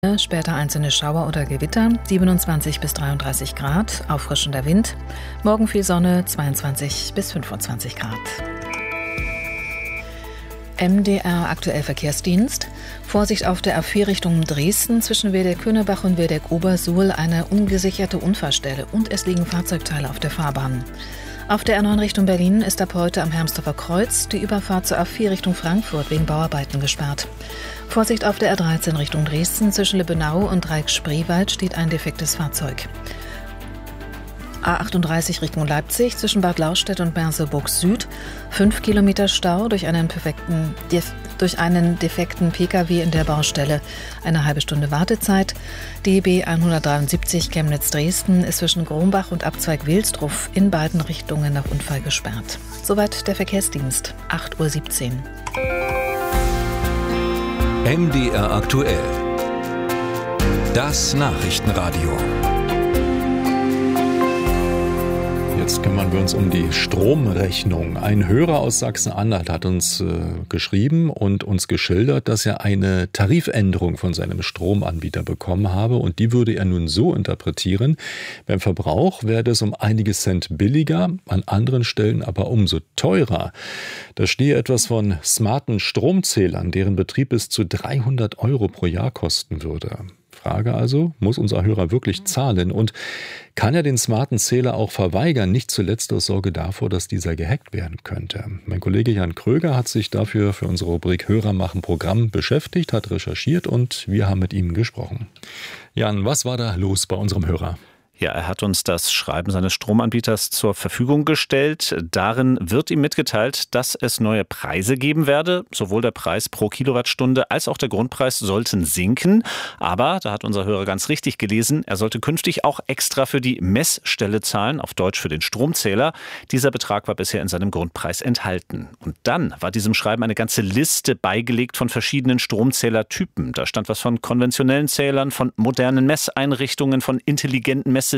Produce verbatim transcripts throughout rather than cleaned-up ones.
Später einzelne Schauer oder Gewitter, siebenundzwanzig bis dreiunddreißig Grad, auffrischender Wind. Morgen viel Sonne, zweiundzwanzig bis fünfundzwanzig Grad. M D R Aktuell Verkehrsdienst. Vorsicht auf der A vier Richtung Dresden zwischen Wildeck-Könebach und Wildeck-Obersuhl eine ungesicherte Unfallstelle und es liegen Fahrzeugteile auf der Fahrbahn. Auf der A neun Richtung Berlin ist ab heute am Hermsdorfer Kreuz die Überfahrt zur A vier Richtung Frankfurt wegen Bauarbeiten gesperrt. Vorsicht auf der A dreizehn Richtung Dresden zwischen Lübbenau und Dreieck-Spreewald steht ein defektes Fahrzeug. A achtunddreißig Richtung Leipzig zwischen Bad Lauchstädt und Merseburg Süd. Fünf Kilometer Stau durch einen, perfekten, durch einen defekten Pkw in der Baustelle. Eine halbe Stunde Wartezeit. Die B hundertdreiundsiebzig Chemnitz-Dresden ist zwischen Grombach und Abzweig Wilsdruff in beiden Richtungen nach Unfall gesperrt. Soweit der Verkehrsdienst. acht Uhr siebzehn. M D R Aktuell. Das Nachrichtenradio. Jetzt kümmern wir uns um die Stromrechnung. Ein Hörer aus Sachsen-Anhalt hat uns äh, geschrieben und uns geschildert, dass er eine Tarifänderung von seinem Stromanbieter bekommen habe. Und die würde er nun so interpretieren: Beim Verbrauch werde es um einige Cent billiger, an anderen Stellen aber umso teurer. Da stehe etwas von smarten Stromzählern, deren Betrieb bis zu dreihundert Euro pro Jahr kosten würde. Frage also, muss unser Hörer wirklich zahlen und kann er den smarten Zähler auch verweigern, nicht zuletzt aus Sorge davor, dass dieser gehackt werden könnte? Mein Kollege Jan Kröger hat sich dafür für unsere Rubrik Hörer machen Programm beschäftigt, hat recherchiert und wir haben mit ihm gesprochen. Jan, was war da los bei unserem Hörer? Ja, er hat uns das Schreiben seines Stromanbieters zur Verfügung gestellt. Darin wird ihm mitgeteilt, dass es neue Preise geben werde. Sowohl der Preis pro Kilowattstunde als auch der Grundpreis sollten sinken. Aber, da hat unser Hörer ganz richtig gelesen, er sollte künftig auch extra für die Messstelle zahlen, auf Deutsch für den Stromzähler. Dieser Betrag war bisher in seinem Grundpreis enthalten. Und dann war diesem Schreiben eine ganze Liste beigelegt von verschiedenen Stromzählertypen. Da stand was von konventionellen Zählern, von modernen Messeinrichtungen, von intelligenten Messsystemen,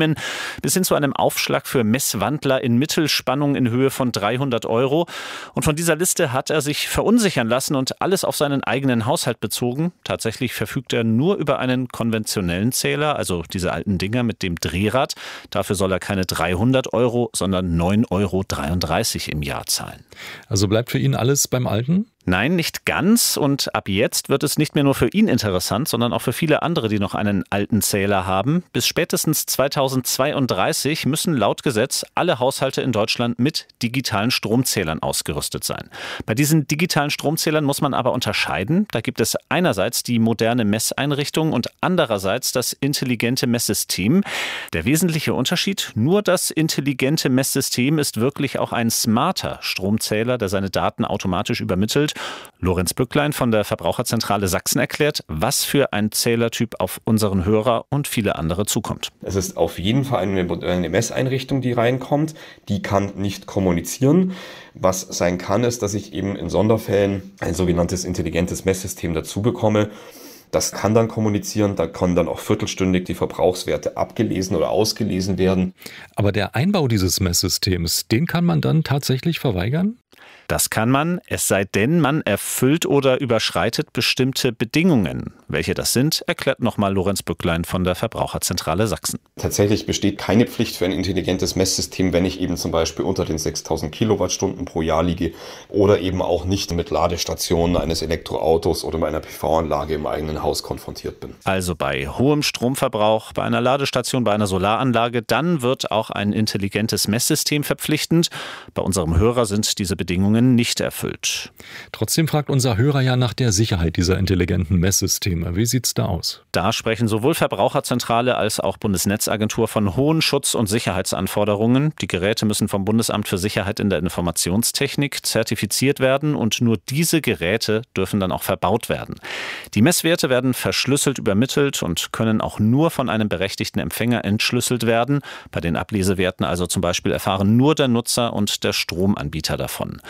bis hin zu einem Aufschlag für Messwandler in Mittelspannung in Höhe von dreihundert Euro. Und von dieser Liste hat er sich verunsichern lassen und alles auf seinen eigenen Haushalt bezogen. Tatsächlich verfügt er nur über einen konventionellen Zähler, also diese alten Dinger mit dem Drehrad. Dafür soll er keine dreihundert Euro, sondern neun Euro dreiunddreißig im Jahr zahlen. Also bleibt für ihn alles beim Alten? Nein, nicht ganz. Und ab jetzt wird es nicht mehr nur für ihn interessant, sondern auch für viele andere, die noch einen alten Zähler haben. Bis spätestens zweitausendzweiunddreißig müssen laut Gesetz alle Haushalte in Deutschland mit digitalen Stromzählern ausgerüstet sein. Bei diesen digitalen Stromzählern muss man aber unterscheiden. Da gibt es einerseits die moderne Messeinrichtung und andererseits das intelligente Messsystem. Der wesentliche Unterschied: Nur das intelligente Messsystem ist wirklich auch ein smarter Stromzähler, der seine Daten automatisch übermittelt. Lorenz Bücklein von der Verbraucherzentrale Sachsen erklärt, was für ein Zählertyp auf unseren Hörer und viele andere zukommt. Es ist auf jeden Fall eine moderne Messeinrichtung, die reinkommt. Die kann nicht kommunizieren. Was sein kann, ist, dass ich eben in Sonderfällen ein sogenanntes intelligentes Messsystem dazu bekomme. Das kann dann kommunizieren, da können dann auch viertelstündig die Verbrauchswerte abgelesen oder ausgelesen werden. Aber der Einbau dieses Messsystems, den kann man dann tatsächlich verweigern? Das kann man, es sei denn, man erfüllt oder überschreitet bestimmte Bedingungen. Welche das sind, erklärt nochmal Lorenz Bücklein von der Verbraucherzentrale Sachsen. Tatsächlich besteht keine Pflicht für ein intelligentes Messsystem, wenn ich eben zum Beispiel unter den sechstausend Kilowattstunden pro Jahr liege oder eben auch nicht mit Ladestationen eines Elektroautos oder einer P V-Anlage im eigenen Haus konfrontiert bin. Also bei hohem Stromverbrauch, bei einer Ladestation, bei einer Solaranlage, dann wird auch ein intelligentes Messsystem verpflichtend. Bei unserem Hörer sind diese Bedingungen nicht erfüllt. Trotzdem fragt unser Hörer ja nach der Sicherheit dieser intelligenten Messsysteme. Wie sieht's da aus? Da sprechen sowohl Verbraucherzentrale als auch Bundesnetzagentur von hohen Schutz- und Sicherheitsanforderungen. Die Geräte müssen vom Bundesamt für Sicherheit in der Informationstechnik zertifiziert werden und nur diese Geräte dürfen dann auch verbaut werden. Die Messwerte werden verschlüsselt übermittelt und können auch nur von einem berechtigten Empfänger entschlüsselt werden. Bei den Ablesewerten also zum Beispiel erfahren nur der Nutzer und der Stromanbieter davon.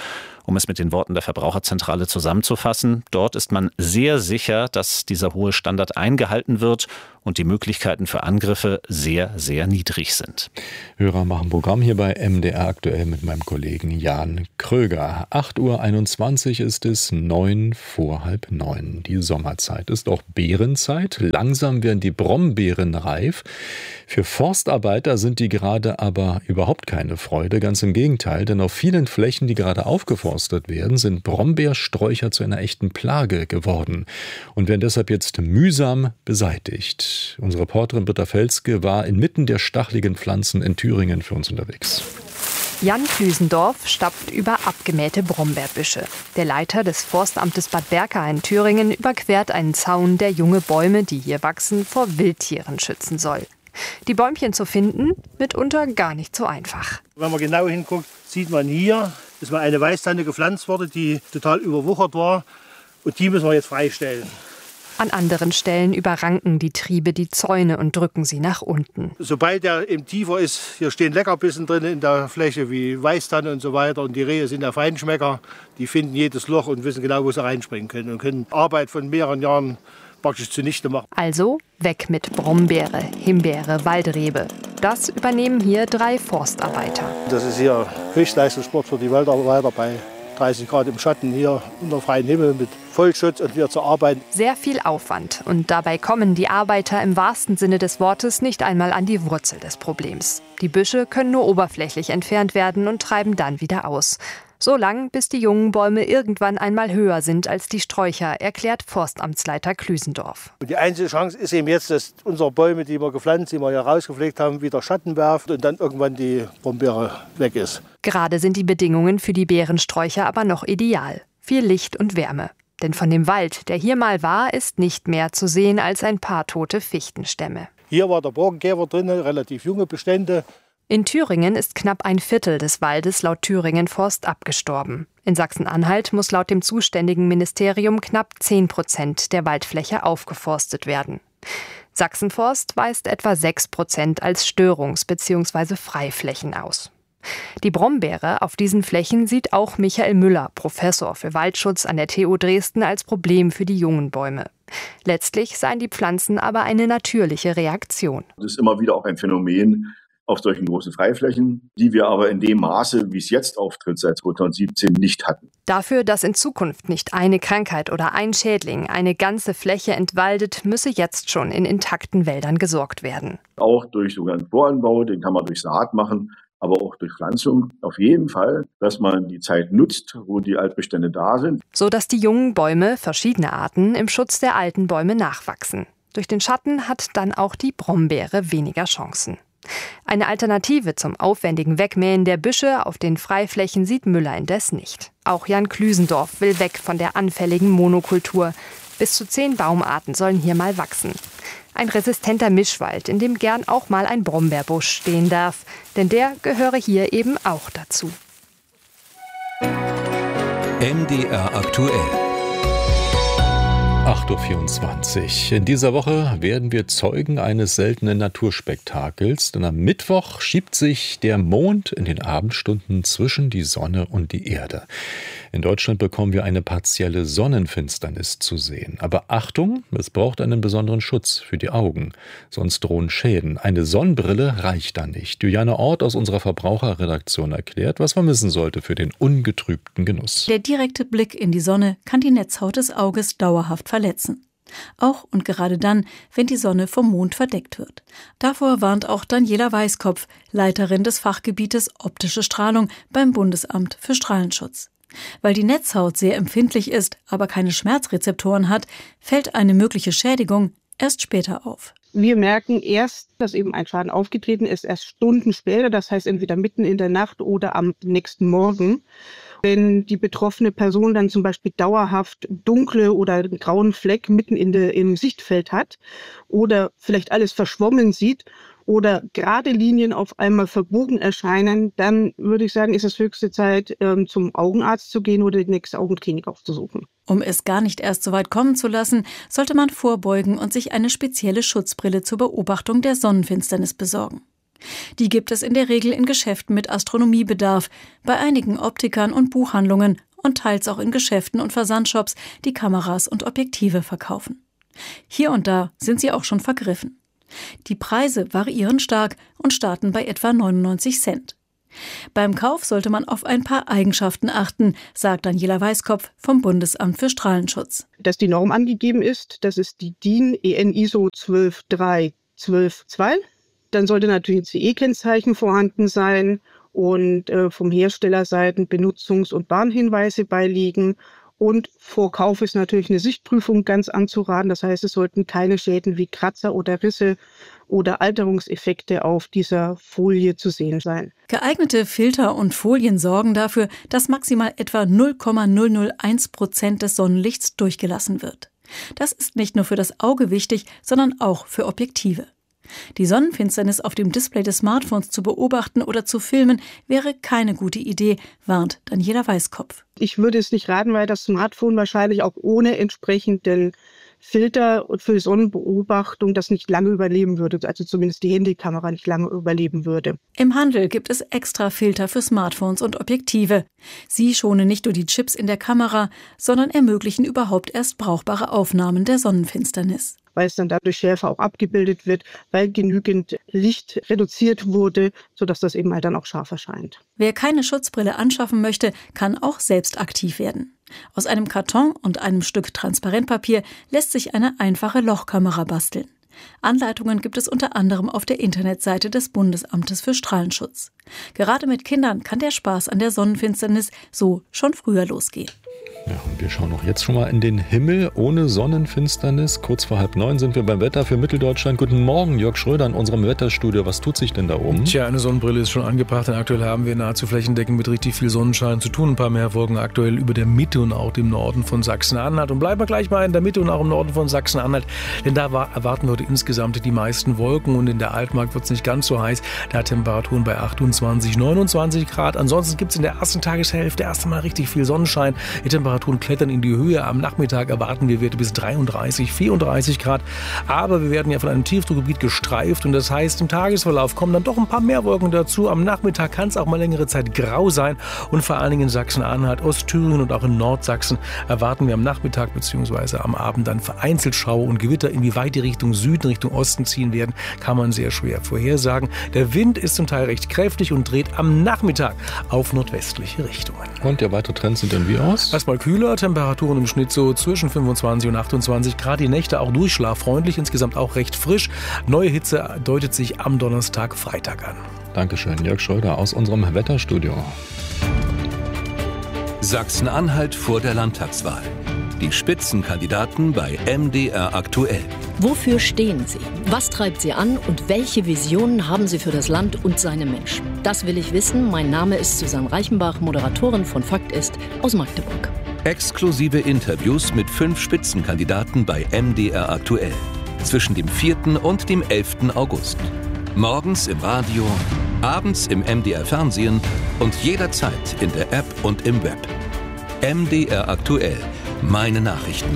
Um es mit den Worten der Verbraucherzentrale zusammenzufassen, dort ist man sehr sicher, dass dieser hohe Standard eingehalten wird und die Möglichkeiten für Angriffe sehr, sehr niedrig sind. Hörer machen Programm hier bei M D R aktuell mit meinem Kollegen Jan Kröger. acht Uhr einundzwanzig ist es, neun vor halb neun. Die Sommerzeit ist auch Beerenzeit. Langsam werden die Brombeeren reif. Für Forstarbeiter sind die gerade aber überhaupt keine Freude. Ganz im Gegenteil, denn auf vielen Flächen, die gerade aufgeforstet werden, sind Brombeersträucher zu einer echten Plage geworden und werden deshalb jetzt mühsam beseitigt. Unsere Reporterin Britta Felske war inmitten der stacheligen Pflanzen in Thüringen für uns unterwegs. Jan Klüsendorf stapft über abgemähte Brombeerbüsche. Der Leiter des Forstamtes Bad Berka in Thüringen überquert einen Zaun, der junge Bäume, die hier wachsen, vor Wildtieren schützen soll. Die Bäumchen zu finden, mitunter gar nicht so einfach. Wenn man genau hinguckt, sieht man hier, ist mal eine Weißtanne gepflanzt worden, die total überwuchert war. Und die müssen wir jetzt freistellen. An anderen Stellen überranken die Triebe die Zäune und drücken sie nach unten. Sobald der im Tiefer ist, hier stehen Leckerbissen drin in der Fläche wie Weißtanne und so weiter. Und die Rehe sind der Feinschmecker, die finden jedes Loch und wissen genau, wo sie reinspringen können. Und können Arbeit von mehreren Jahren praktisch zunichte machen. Also weg mit Brombeere, Himbeere, Waldrebe. Das übernehmen hier drei Forstarbeiter. Das ist hier Höchstleistungssport für die Waldarbeiter bei dreißig Grad im Schatten hier unter freiem Himmel mit Vollschutz und wieder zu arbeiten. Sehr viel Aufwand und dabei kommen die Arbeiter im wahrsten Sinne des Wortes nicht einmal an die Wurzel des Problems. Die Büsche können nur oberflächlich entfernt werden und treiben dann wieder aus. So lang, bis die jungen Bäume irgendwann einmal höher sind als die Sträucher, erklärt Forstamtsleiter Klüsendorf. Und die einzige Chance ist eben jetzt, dass unsere Bäume, die wir gepflanzt, die wir hier rausgepflegt haben, wieder Schatten werfen und dann irgendwann die Brombeere weg ist. Gerade sind die Bedingungen für die Beerensträucher aber noch ideal. Viel Licht und Wärme. Denn von dem Wald, der hier mal war, ist nicht mehr zu sehen als ein paar tote Fichtenstämme. Hier war der Borkenkäfer drin, relativ junge Bestände. In Thüringen ist knapp ein Viertel des Waldes laut Thüringen Forst abgestorben. In Sachsen-Anhalt muss laut dem zuständigen Ministerium knapp zehn Prozent der Waldfläche aufgeforstet werden. Sachsenforst weist etwa sechs Prozent als Störungs- bzw. Freiflächen aus. Die Brombeere auf diesen Flächen sieht auch Michael Müller, Professor für Waldschutz an der T U Dresden, als Problem für die jungen Bäume. Letztlich seien die Pflanzen aber eine natürliche Reaktion. Das ist immer wieder auch ein Phänomen auf solchen großen Freiflächen, die wir aber in dem Maße, wie es jetzt auftritt, seit zweitausendsiebzehn nicht hatten. Dafür, dass in Zukunft nicht eine Krankheit oder ein Schädling eine ganze Fläche entwaldet, müsse jetzt schon in intakten Wäldern gesorgt werden. Auch durch sogenannten Voranbau, den kann man durch Saat machen, aber auch durch Pflanzung. Auf jeden Fall, dass man die Zeit nutzt, wo die Altbestände da sind. So dass die jungen Bäume, verschiedene Arten, im Schutz der alten Bäume nachwachsen. Durch den Schatten hat dann auch die Brombeere weniger Chancen. Eine Alternative zum aufwendigen Wegmähen der Büsche auf den Freiflächen sieht Müller indes nicht. Auch Jan Klüsendorf will weg von der anfälligen Monokultur. Bis zu zehn Baumarten sollen hier mal wachsen. Ein resistenter Mischwald, in dem gern auch mal ein Brombeerbusch stehen darf. Denn der gehöre hier eben auch dazu. M D R aktuell. acht Uhr vierundzwanzig. In dieser Woche werden wir Zeugen eines seltenen Naturspektakels, denn am Mittwoch schiebt sich der Mond in den Abendstunden zwischen die Sonne und die Erde. In Deutschland bekommen wir eine partielle Sonnenfinsternis zu sehen. Aber Achtung, es braucht einen besonderen Schutz für die Augen, sonst drohen Schäden. Eine Sonnenbrille reicht da nicht. Juliane Ort aus unserer Verbraucherredaktion erklärt, was man wissen sollte für den ungetrübten Genuss. Der direkte Blick in die Sonne kann die Netzhaut des Auges dauerhaft verletzen. Auch und gerade dann, wenn die Sonne vom Mond verdeckt wird. Davor warnt auch Daniela Weißkopf, Leiterin des Fachgebietes Optische Strahlung beim Bundesamt für Strahlenschutz. Weil die Netzhaut sehr empfindlich ist, aber keine Schmerzrezeptoren hat, fällt eine mögliche Schädigung erst später auf. Wir merken erst, dass eben ein Schaden aufgetreten ist, erst Stunden später, das heißt entweder mitten in der Nacht oder am nächsten Morgen. Wenn die betroffene Person dann zum Beispiel dauerhaft dunkle oder einen grauen Fleck mitten in der, im Sichtfeld hat oder vielleicht alles verschwommen sieht oder gerade Linien auf einmal verbogen erscheinen, dann würde ich sagen, ist es höchste Zeit, ähm, zum Augenarzt zu gehen oder die nächste Augenklinik aufzusuchen. Um es gar nicht erst so weit kommen zu lassen, sollte man vorbeugen und sich eine spezielle Schutzbrille zur Beobachtung der Sonnenfinsternis besorgen. Die gibt es in der Regel in Geschäften mit Astronomiebedarf, bei einigen Optikern und Buchhandlungen und teils auch in Geschäften und Versandshops, die Kameras und Objektive verkaufen. Hier und da sind sie auch schon vergriffen. Die Preise variieren stark und starten bei etwa neunundneunzig Cent. Beim Kauf sollte man auf ein paar Eigenschaften achten, sagt Daniela Weiskopf vom Bundesamt für Strahlenschutz. Dass die Norm angegeben ist, das ist die D I N E N I S O zwölf drei zwölf zwei. Dann sollte natürlich ein C E-Kennzeichen vorhanden sein und äh, vom Herstellerseiten Benutzungs- und Warnhinweise beiliegen. Und vor Kauf ist natürlich eine Sichtprüfung ganz anzuraten. Das heißt, es sollten keine Schäden wie Kratzer oder Risse oder Alterungseffekte auf dieser Folie zu sehen sein. Geeignete Filter und Folien sorgen dafür, dass maximal etwa null Komma null null eins Prozent des Sonnenlichts durchgelassen wird. Das ist nicht nur für das Auge wichtig, sondern auch für Objektive. Die Sonnenfinsternis auf dem Display des Smartphones zu beobachten oder zu filmen, wäre keine gute Idee, warnt Daniela Weiskopf. Ich würde es nicht raten, weil das Smartphone wahrscheinlich auch ohne entsprechenden Filter und für Sonnenbeobachtung das nicht lange überleben würde, also zumindest die Handykamera nicht lange überleben würde. Im Handel gibt es extra Filter für Smartphones und Objektive. Sie schonen nicht nur die Chips in der Kamera, sondern ermöglichen überhaupt erst brauchbare Aufnahmen der Sonnenfinsternis. Weil es dann dadurch schärfer auch abgebildet wird, weil genügend Licht reduziert wurde, sodass das eben halt dann auch scharf erscheint. Wer keine Schutzbrille anschaffen möchte, kann auch selbst aktiv werden. Aus einem Karton und einem Stück Transparentpapier lässt sich eine einfache Lochkamera basteln. Anleitungen gibt es unter anderem auf der Internetseite des Bundesamtes für Strahlenschutz. Gerade mit Kindern kann der Spaß an der Sonnenfinsternis so schon früher losgehen. Ja, und wir schauen auch jetzt schon mal in den Himmel ohne Sonnenfinsternis. Kurz vor halb neun sind wir beim Wetter für Mitteldeutschland. Guten Morgen, Jörg Schröder in unserem Wetterstudio. Was tut sich denn da oben? Tja, eine Sonnenbrille ist schon angebracht, denn aktuell haben wir nahezu flächendeckend mit richtig viel Sonnenschein zu tun. Ein paar mehr Wolken aktuell über der Mitte und auch dem Norden von Sachsen-Anhalt. Und bleiben wir gleich mal in der Mitte und auch im Norden von Sachsen-Anhalt, denn da war, erwarten wir heute insgesamt die meisten Wolken und in der Altmark wird es nicht ganz so heiß. Da hat Temperaturen bei achtundzwanzig, neunundzwanzig Grad. Ansonsten gibt es in der ersten Tageshälfte erst einmal richtig viel Sonnenschein. Die Temperaturen klettern in die Höhe. Am Nachmittag erwarten wir Werte bis dreiunddreißig, vierunddreißig Grad. Aber wir werden ja von einem Tiefdruckgebiet gestreift und das heißt, im Tagesverlauf kommen dann doch ein paar mehr Wolken dazu. Am Nachmittag kann es auch mal längere Zeit grau sein und vor allen Dingen in Sachsen-Anhalt, Ostthüringen und auch in Nordsachsen erwarten wir am Nachmittag bzw. am Abend dann vereinzelt Schauer und Gewitter. Inwieweit die Richtung Süden, Richtung Osten ziehen werden, kann man sehr schwer vorhersagen. Der Wind ist zum Teil recht kräftig und dreht am Nachmittag auf nordwestliche Richtungen. Und der weitere Trend sieht dann wie aus? Erstmal kühler, Temperaturen im Schnitt so zwischen fünfundzwanzig und achtundzwanzig Grad. Die Nächte auch durchschlaffreundlich, insgesamt auch recht frisch. Neue Hitze deutet sich am Donnerstag, Freitag an. Dankeschön, Jörg Schröder aus unserem Wetterstudio. Sachsen-Anhalt vor der Landtagswahl. Die Spitzenkandidaten bei M D R aktuell. Wofür stehen Sie? Was treibt Sie an und welche Visionen haben Sie für das Land und seine Menschen? Das will ich wissen. Mein Name ist Susanne Reichenbach, Moderatorin von Fakt ist aus Magdeburg. Exklusive Interviews mit fünf Spitzenkandidaten bei M D R aktuell. Zwischen dem vierten und dem elften August. Morgens im Radio, abends im M D R Fernsehen und jederzeit in der App und im Web. M D R aktuell. Meine Nachrichten.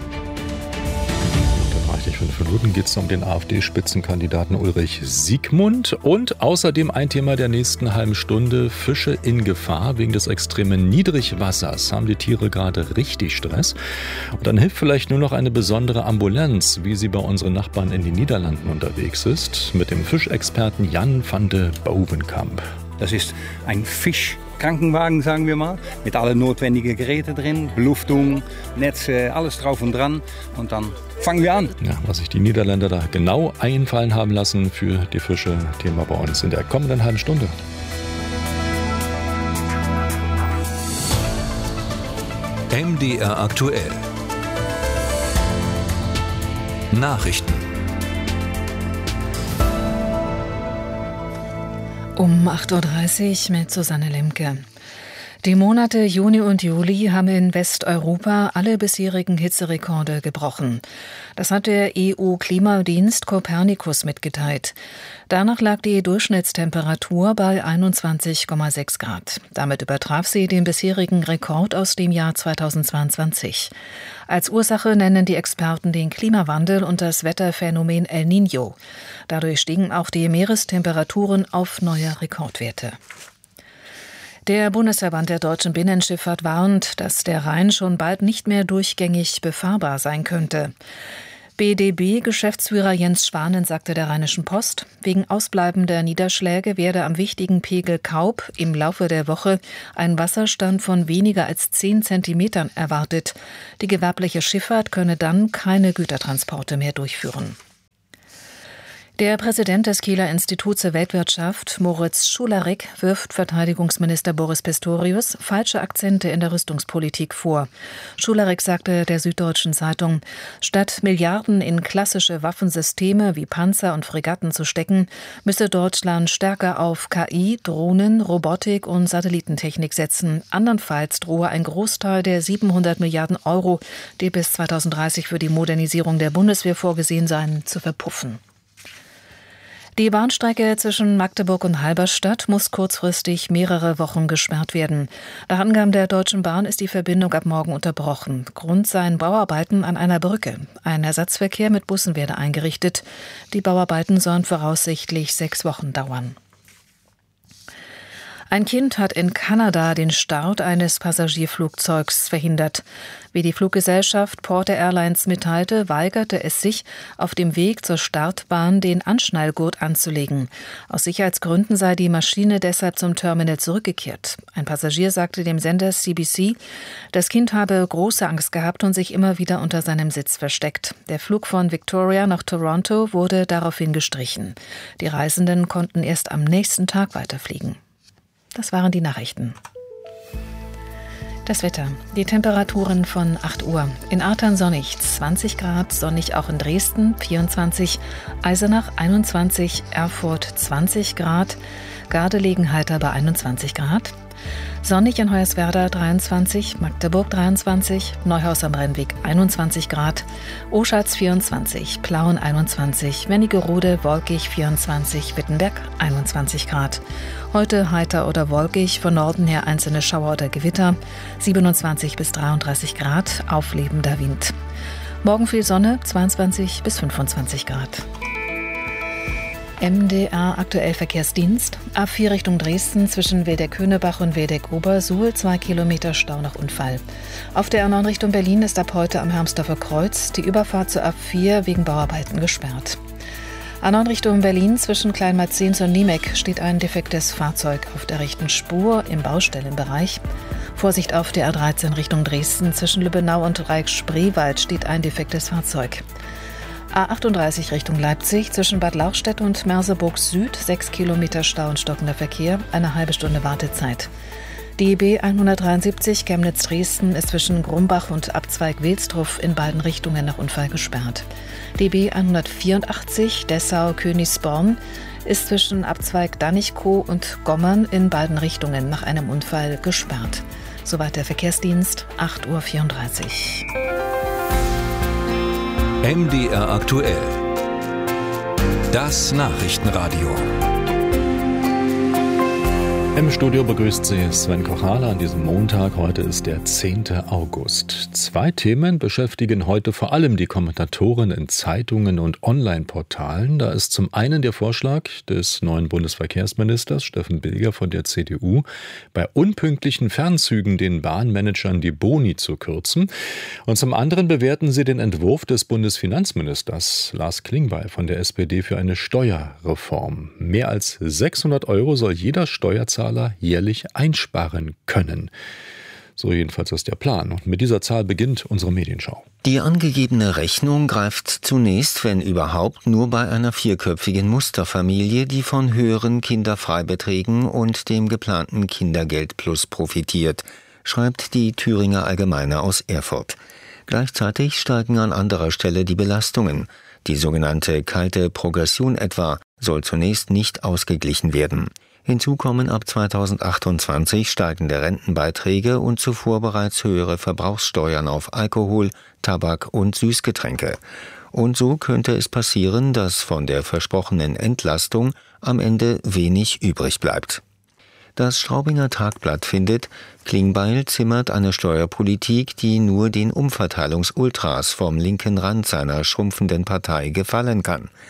In fünf Minuten geht es um den AfD-Spitzenkandidaten Ulrich Siegmund und außerdem ein Thema der nächsten halben Stunde: Fische in Gefahr. Wegen des extremen Niedrigwassers haben die Tiere gerade richtig Stress. Und dann hilft vielleicht nur noch eine besondere Ambulanz, wie sie bei unseren Nachbarn in den Niederlanden unterwegs ist, mit dem Fischexperten Jan van de Bovenkamp. Das ist ein Fischkrankenwagen, sagen wir mal, mit allen notwendigen Geräten drin, Beluftung, Netze, alles drauf und dran. Und dann fangen wir an. Ja, was sich die Niederländer da genau einfallen haben lassen für die Fische, Thema bei uns in der kommenden halben Stunde. M D R aktuell. Nachrichten. Um acht Uhr dreißig mit Susanne Lemke. Die Monate Juni und Juli haben in Westeuropa alle bisherigen Hitzerekorde gebrochen. Das hat der E U-Klimadienst Copernicus mitgeteilt. Danach lag die Durchschnittstemperatur bei einundzwanzig Komma sechs Grad. Damit übertraf sie den bisherigen Rekord aus dem Jahr zweitausendzweiundzwanzig. Als Ursache nennen die Experten den Klimawandel und das Wetterphänomen El Niño. Dadurch stiegen auch die Meerestemperaturen auf neue Rekordwerte. Der Bundesverband der deutschen Binnenschifffahrt warnt, dass der Rhein schon bald nicht mehr durchgängig befahrbar sein könnte. B D B-Geschäftsführer Jens Schwanen sagte der Rheinischen Post, wegen ausbleibender Niederschläge werde am wichtigen Pegel Kaub im Laufe der Woche ein Wasserstand von weniger als zehn Zentimetern erwartet. Die gewerbliche Schifffahrt könne dann keine Gütertransporte mehr durchführen. Der Präsident des Kieler Instituts für Weltwirtschaft, Moritz Schularik, wirft Verteidigungsminister Boris Pistorius falsche Akzente in der Rüstungspolitik vor. Schularik sagte der Süddeutschen Zeitung, statt Milliarden in klassische Waffensysteme wie Panzer und Fregatten zu stecken, müsse Deutschland stärker auf K I, Drohnen, Robotik und Satellitentechnik setzen. Andernfalls drohe ein Großteil der siebenhundert Milliarden Euro, die bis zweitausenddreißig für die Modernisierung der Bundeswehr vorgesehen seien, zu verpuffen. Die Bahnstrecke zwischen Magdeburg und Halberstadt muss kurzfristig mehrere Wochen gesperrt werden. Nach Angaben der Deutschen Bahn ist die Verbindung ab morgen unterbrochen. Grund seien Bauarbeiten an einer Brücke. Ein Ersatzverkehr mit Bussen werde eingerichtet. Die Bauarbeiten sollen voraussichtlich sechs Wochen dauern. Ein Kind hat in Kanada den Start eines Passagierflugzeugs verhindert. Wie die Fluggesellschaft Porter Airlines mitteilte, weigerte es sich, auf dem Weg zur Startbahn den Anschnallgurt anzulegen. Aus Sicherheitsgründen sei die Maschine deshalb zum Terminal zurückgekehrt. Ein Passagier sagte dem Sender C B C, das Kind habe große Angst gehabt und sich immer wieder unter seinem Sitz versteckt. Der Flug von Victoria nach Toronto wurde daraufhin gestrichen. Die Reisenden konnten erst am nächsten Tag weiterfliegen. Das waren die Nachrichten. Das Wetter. Die Temperaturen von acht Uhr. In Artern sonnig, zwanzig Grad, sonnig auch in Dresden, vierundzwanzig, Eisenach einundzwanzig, Erfurt zwanzig Grad, Gardelegen heiter bei einundzwanzig Grad. Sonnig in Hoyerswerda dreiundzwanzig, Magdeburg dreiundzwanzig, Neuhaus am Rennweg einundzwanzig Grad, Oschatz vierundzwanzig, Plauen einundzwanzig, Wernigerode wolkig vierundzwanzig, Wittenberg einundzwanzig Grad. Heute heiter oder wolkig, von Norden her einzelne Schauer oder Gewitter, siebenundzwanzig bis dreiunddreißig Grad, auflebender Wind. Morgen viel Sonne, zweiundzwanzig bis fünfundzwanzig Grad. M D R aktuell Verkehrsdienst. A vier Richtung Dresden zwischen Wildeck-Hönebach und Wildeck-Obersuhl, zwei Kilometer Stau nach Unfall. Auf der A neun Richtung Berlin ist ab heute am Hermsdorfer Kreuz die Überfahrt zur A vier wegen Bauarbeiten gesperrt. A neun Richtung Berlin zwischen Kleinmarzens und Niemek steht ein defektes Fahrzeug auf der rechten Spur im Baustellenbereich. Vorsicht auf der A dreizehn Richtung Dresden zwischen Lübbenau und Reich-Spreewald steht ein defektes Fahrzeug. A achtunddreißig Richtung Leipzig zwischen Bad Lauchstädt und Merseburg Süd, sechs Kilometer Stau und stockender Verkehr, eine halbe Stunde Wartezeit. Die B hundertdreiundsiebzig Chemnitz-Dresden ist zwischen Grumbach und Abzweig Wilsdruff in beiden Richtungen nach Unfall gesperrt. Die B hundertvierundachtzig Dessau-Königsborn ist zwischen Abzweig Danichkow und Gommern in beiden Richtungen nach einem Unfall gesperrt. Soweit der Verkehrsdienst, acht Uhr vierunddreißig. M D R aktuell. Das Nachrichtenradio. Im Studio begrüßt Sie Sven Kochale an diesem Montag. Heute ist der zehnte August. Zwei Themen beschäftigen heute vor allem die Kommentatoren in Zeitungen und Online-Portalen. Da ist zum einen der Vorschlag des neuen Bundesverkehrsministers Steffen Bilger von der C D U, bei unpünktlichen Fernzügen den Bahnmanagern die Boni zu kürzen. Und zum anderen bewerten sie den Entwurf des Bundesfinanzministers Lars Klingbeil von der S P D für eine Steuerreform. Mehr als sechshundert Euro soll jeder Steuerzahler jährlich einsparen können. So jedenfalls ist der Plan. Und mit dieser Zahl beginnt unsere Medienschau. Die angegebene Rechnung greift zunächst, wenn überhaupt, nur bei einer vierköpfigen Musterfamilie, die von höheren Kinderfreibeträgen und dem geplanten Kindergeld Plus profitiert, schreibt die Thüringer Allgemeine aus Erfurt. Gleichzeitig steigen an anderer Stelle die Belastungen. Die sogenannte kalte Progression etwa soll zunächst nicht ausgeglichen werden. Hinzu kommen ab zweitausendachtundzwanzig steigende Rentenbeiträge und zuvor bereits höhere Verbrauchssteuern auf Alkohol, Tabak und Süßgetränke. Und so könnte es passieren, dass von der versprochenen Entlastung am Ende wenig übrig bleibt. Das Straubinger Tagblatt findet, Klingbeil zimmert eine Steuerpolitik, die nur den Umverteilungsultras vom linken Rand seiner schrumpfenden Partei gefallen kann.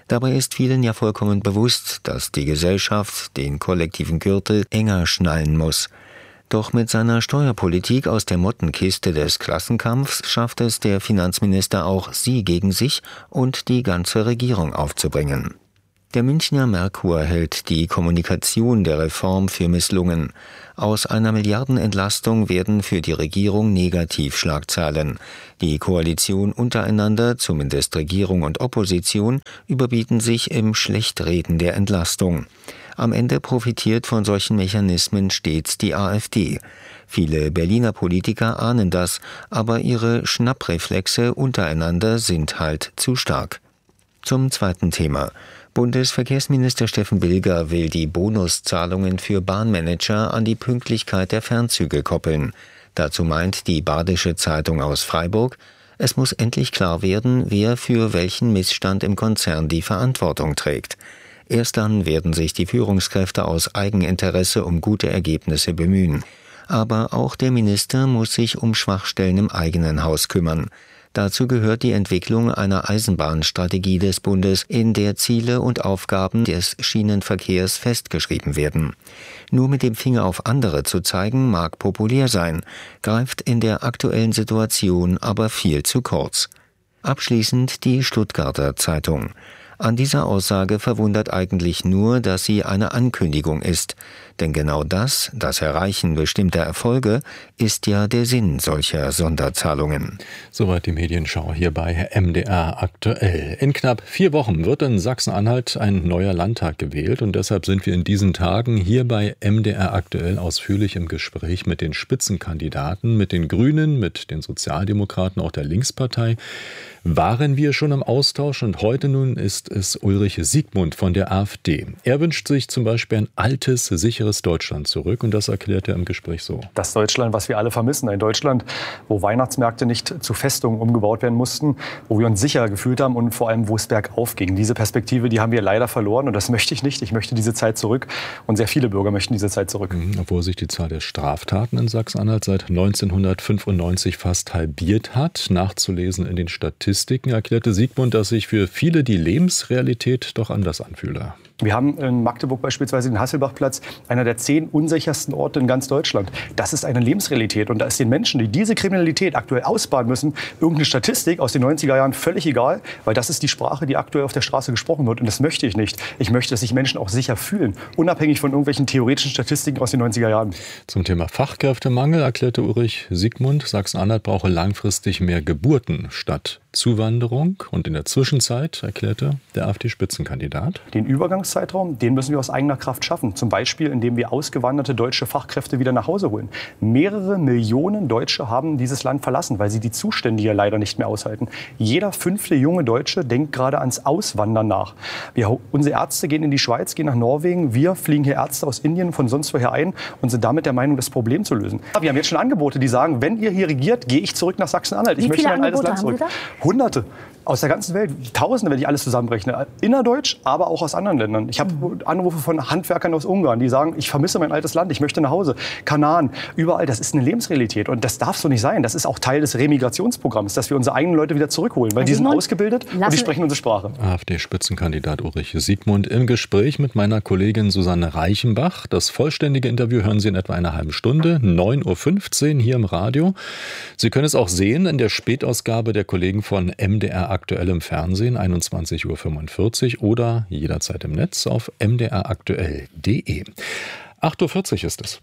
Dabei ist vielen ja vollkommen bewusst, dass die Gesellschaft den kollektiven Gürtel enger schnallen muss. Doch mit seiner Steuerpolitik aus der Mottenkiste des Klassenkampfs schafft es der Finanzminister auch, sie gegen sich und die ganze Regierung aufzubringen. Der Münchner Merkur hält die Kommunikation der Reform für misslungen. Aus einer Milliardenentlastung werden für die Regierung Negativschlagzeilen. Die Koalition untereinander, zumindest Regierung und Opposition, überbieten sich im Schlechtreden der Entlastung. Am Ende profitiert von solchen Mechanismen stets die AfD. Viele Berliner Politiker ahnen das, aber ihre Schnappreflexe untereinander sind halt zu stark. Zum zweiten Thema. Bundesverkehrsminister Steffen Bilger will die Bonuszahlungen für Bahnmanager an die Pünktlichkeit der Fernzüge koppeln. Dazu meint die Badische Zeitung aus Freiburg, es muss endlich klar werden, wer für welchen Missstand im Konzern die Verantwortung trägt. Erst dann werden sich die Führungskräfte aus Eigeninteresse um gute Ergebnisse bemühen. Aber auch der Minister muss sich um Schwachstellen im eigenen Haus kümmern. Dazu gehört die Entwicklung einer Eisenbahnstrategie des Bundes, in der Ziele und Aufgaben des Schienenverkehrs festgeschrieben werden. Nur mit dem Finger auf andere zu zeigen, mag populär sein, greift in der aktuellen Situation aber viel zu kurz. Abschließend die Stuttgarter Zeitung. An dieser Aussage verwundert eigentlich nur, dass sie eine Ankündigung ist. Denn genau das, das Erreichen bestimmter Erfolge, ist ja der Sinn solcher Sonderzahlungen. Soweit die Medienschau hier bei M D R aktuell. In knapp vier Wochen wird in Sachsen-Anhalt ein neuer Landtag gewählt und deshalb sind wir in diesen Tagen hier bei M D R aktuell ausführlich im Gespräch mit den Spitzenkandidaten, mit den Grünen, mit den Sozialdemokraten, auch der Linkspartei. Waren wir schon im Austausch und heute nun ist es Ulrich Siegmund von der AfD. Er wünscht sich zum Beispiel ein altes, sicheres Deutschland zurück und das erklärt er im Gespräch so. Das Deutschland, was wir alle vermissen, ein Deutschland, wo Weihnachtsmärkte nicht zu Festungen umgebaut werden mussten, wo wir uns sicher gefühlt haben und vor allem, wo es bergauf ging. Diese Perspektive, die haben wir leider verloren und das möchte ich nicht. Ich möchte diese Zeit zurück und sehr viele Bürger möchten diese Zeit zurück. Obwohl sich die Zahl der Straftaten in Sachsen-Anhalt seit neunzehnhundertfünfundneunzig fast halbiert hat, nachzulesen in den Statistiken, erklärte Siegmund, dass sich für viele die Lebensrealität doch anders anfühle. Wir haben in Magdeburg beispielsweise den Hasselbachplatz, einer der zehn unsichersten Orte in ganz Deutschland. Das ist eine Lebensrealität. Und da ist den Menschen, die diese Kriminalität aktuell ausbaden müssen, irgendeine Statistik aus den neunziger Jahren völlig egal, weil das ist die Sprache, die aktuell auf der Straße gesprochen wird. Und das möchte ich nicht. Ich möchte, dass sich Menschen auch sicher fühlen, unabhängig von irgendwelchen theoretischen Statistiken aus den neunziger Jahren. Zum Thema Fachkräftemangel erklärte Ulrich Siegmund, Sachsen-Anhalt brauche langfristig mehr Geburten statt Zuwanderung. Und in der Zwischenzeit erklärte der AfD-Spitzenkandidat: Den Übergangszeitraum, den müssen wir aus eigener Kraft schaffen. Zum Beispiel, indem wir ausgewanderte deutsche Fachkräfte wieder nach Hause holen. Mehrere Millionen Deutsche haben dieses Land verlassen, weil sie die Zustände hier leider nicht mehr aushalten. Jeder fünfte junge Deutsche denkt gerade ans Auswandern nach. Wir, unsere Ärzte gehen in die Schweiz, gehen nach Norwegen. Wir fliegen hier Ärzte aus Indien von sonst woher ein und sind damit der Meinung, das Problem zu lösen. Wir haben jetzt schon Angebote, die sagen, wenn ihr hier regiert, gehe ich zurück nach Sachsen-Anhalt. Ich möchte mein altes Land zurück. Hunderte. Aus der ganzen Welt, Tausende, wenn ich alles zusammenrechne. Innerdeutsch, aber auch aus anderen Ländern. Ich habe Anrufe von Handwerkern aus Ungarn, die sagen, ich vermisse mein altes Land, ich möchte nach Hause. Kanaren, überall, das ist eine Lebensrealität. Und das darf so nicht sein. Das ist auch Teil des Remigrationsprogramms, dass wir unsere eigenen Leute wieder zurückholen. Weil die sind ausgebildet und die sprechen unsere Sprache. AfD-Spitzenkandidat Ulrich Siegmund im Gespräch mit meiner Kollegin Susanne Reichenbach. Das vollständige Interview hören Sie in etwa einer halben Stunde, neun Uhr fünfzehn hier im Radio. Sie können es auch sehen in der Spätausgabe der Kollegen von M D R aktuell im Fernsehen, einundzwanzig Uhr fünfundvierzig oder jederzeit im Netz auf m d r aktuell punkt d e. acht Uhr vierzig ist es.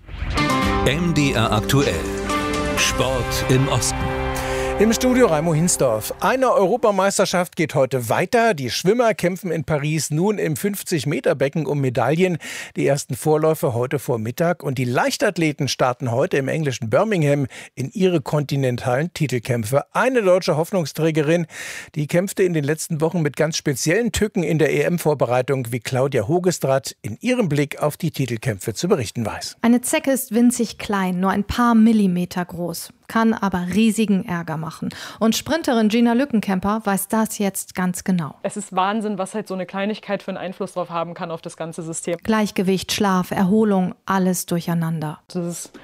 M D R aktuell. Sport im Osten. Im Studio Raimo Hinsdorf. Eine Europameisterschaft geht heute weiter. Die Schwimmer kämpfen in Paris nun im fünfzig-Meter-Becken um Medaillen. Die ersten Vorläufe heute vor Mittag. Und die Leichtathleten starten heute im englischen Birmingham in ihre kontinentalen Titelkämpfe. Eine deutsche Hoffnungsträgerin, die kämpfte in den letzten Wochen mit ganz speziellen Tücken in der E M-Vorbereitung, wie Claudia Hogestradt in ihrem Blick auf die Titelkämpfe zu berichten weiß. Eine Zecke ist winzig klein, nur ein paar Millimeter groß, kann aber riesigen Ärger machen. Und Sprinterin Gina Lückenkämper weiß das jetzt ganz genau. Es ist Wahnsinn, was halt so eine Kleinigkeit für einen Einfluss drauf haben kann auf das ganze System. Gleichgewicht, Schlaf, Erholung, alles durcheinander. Das ist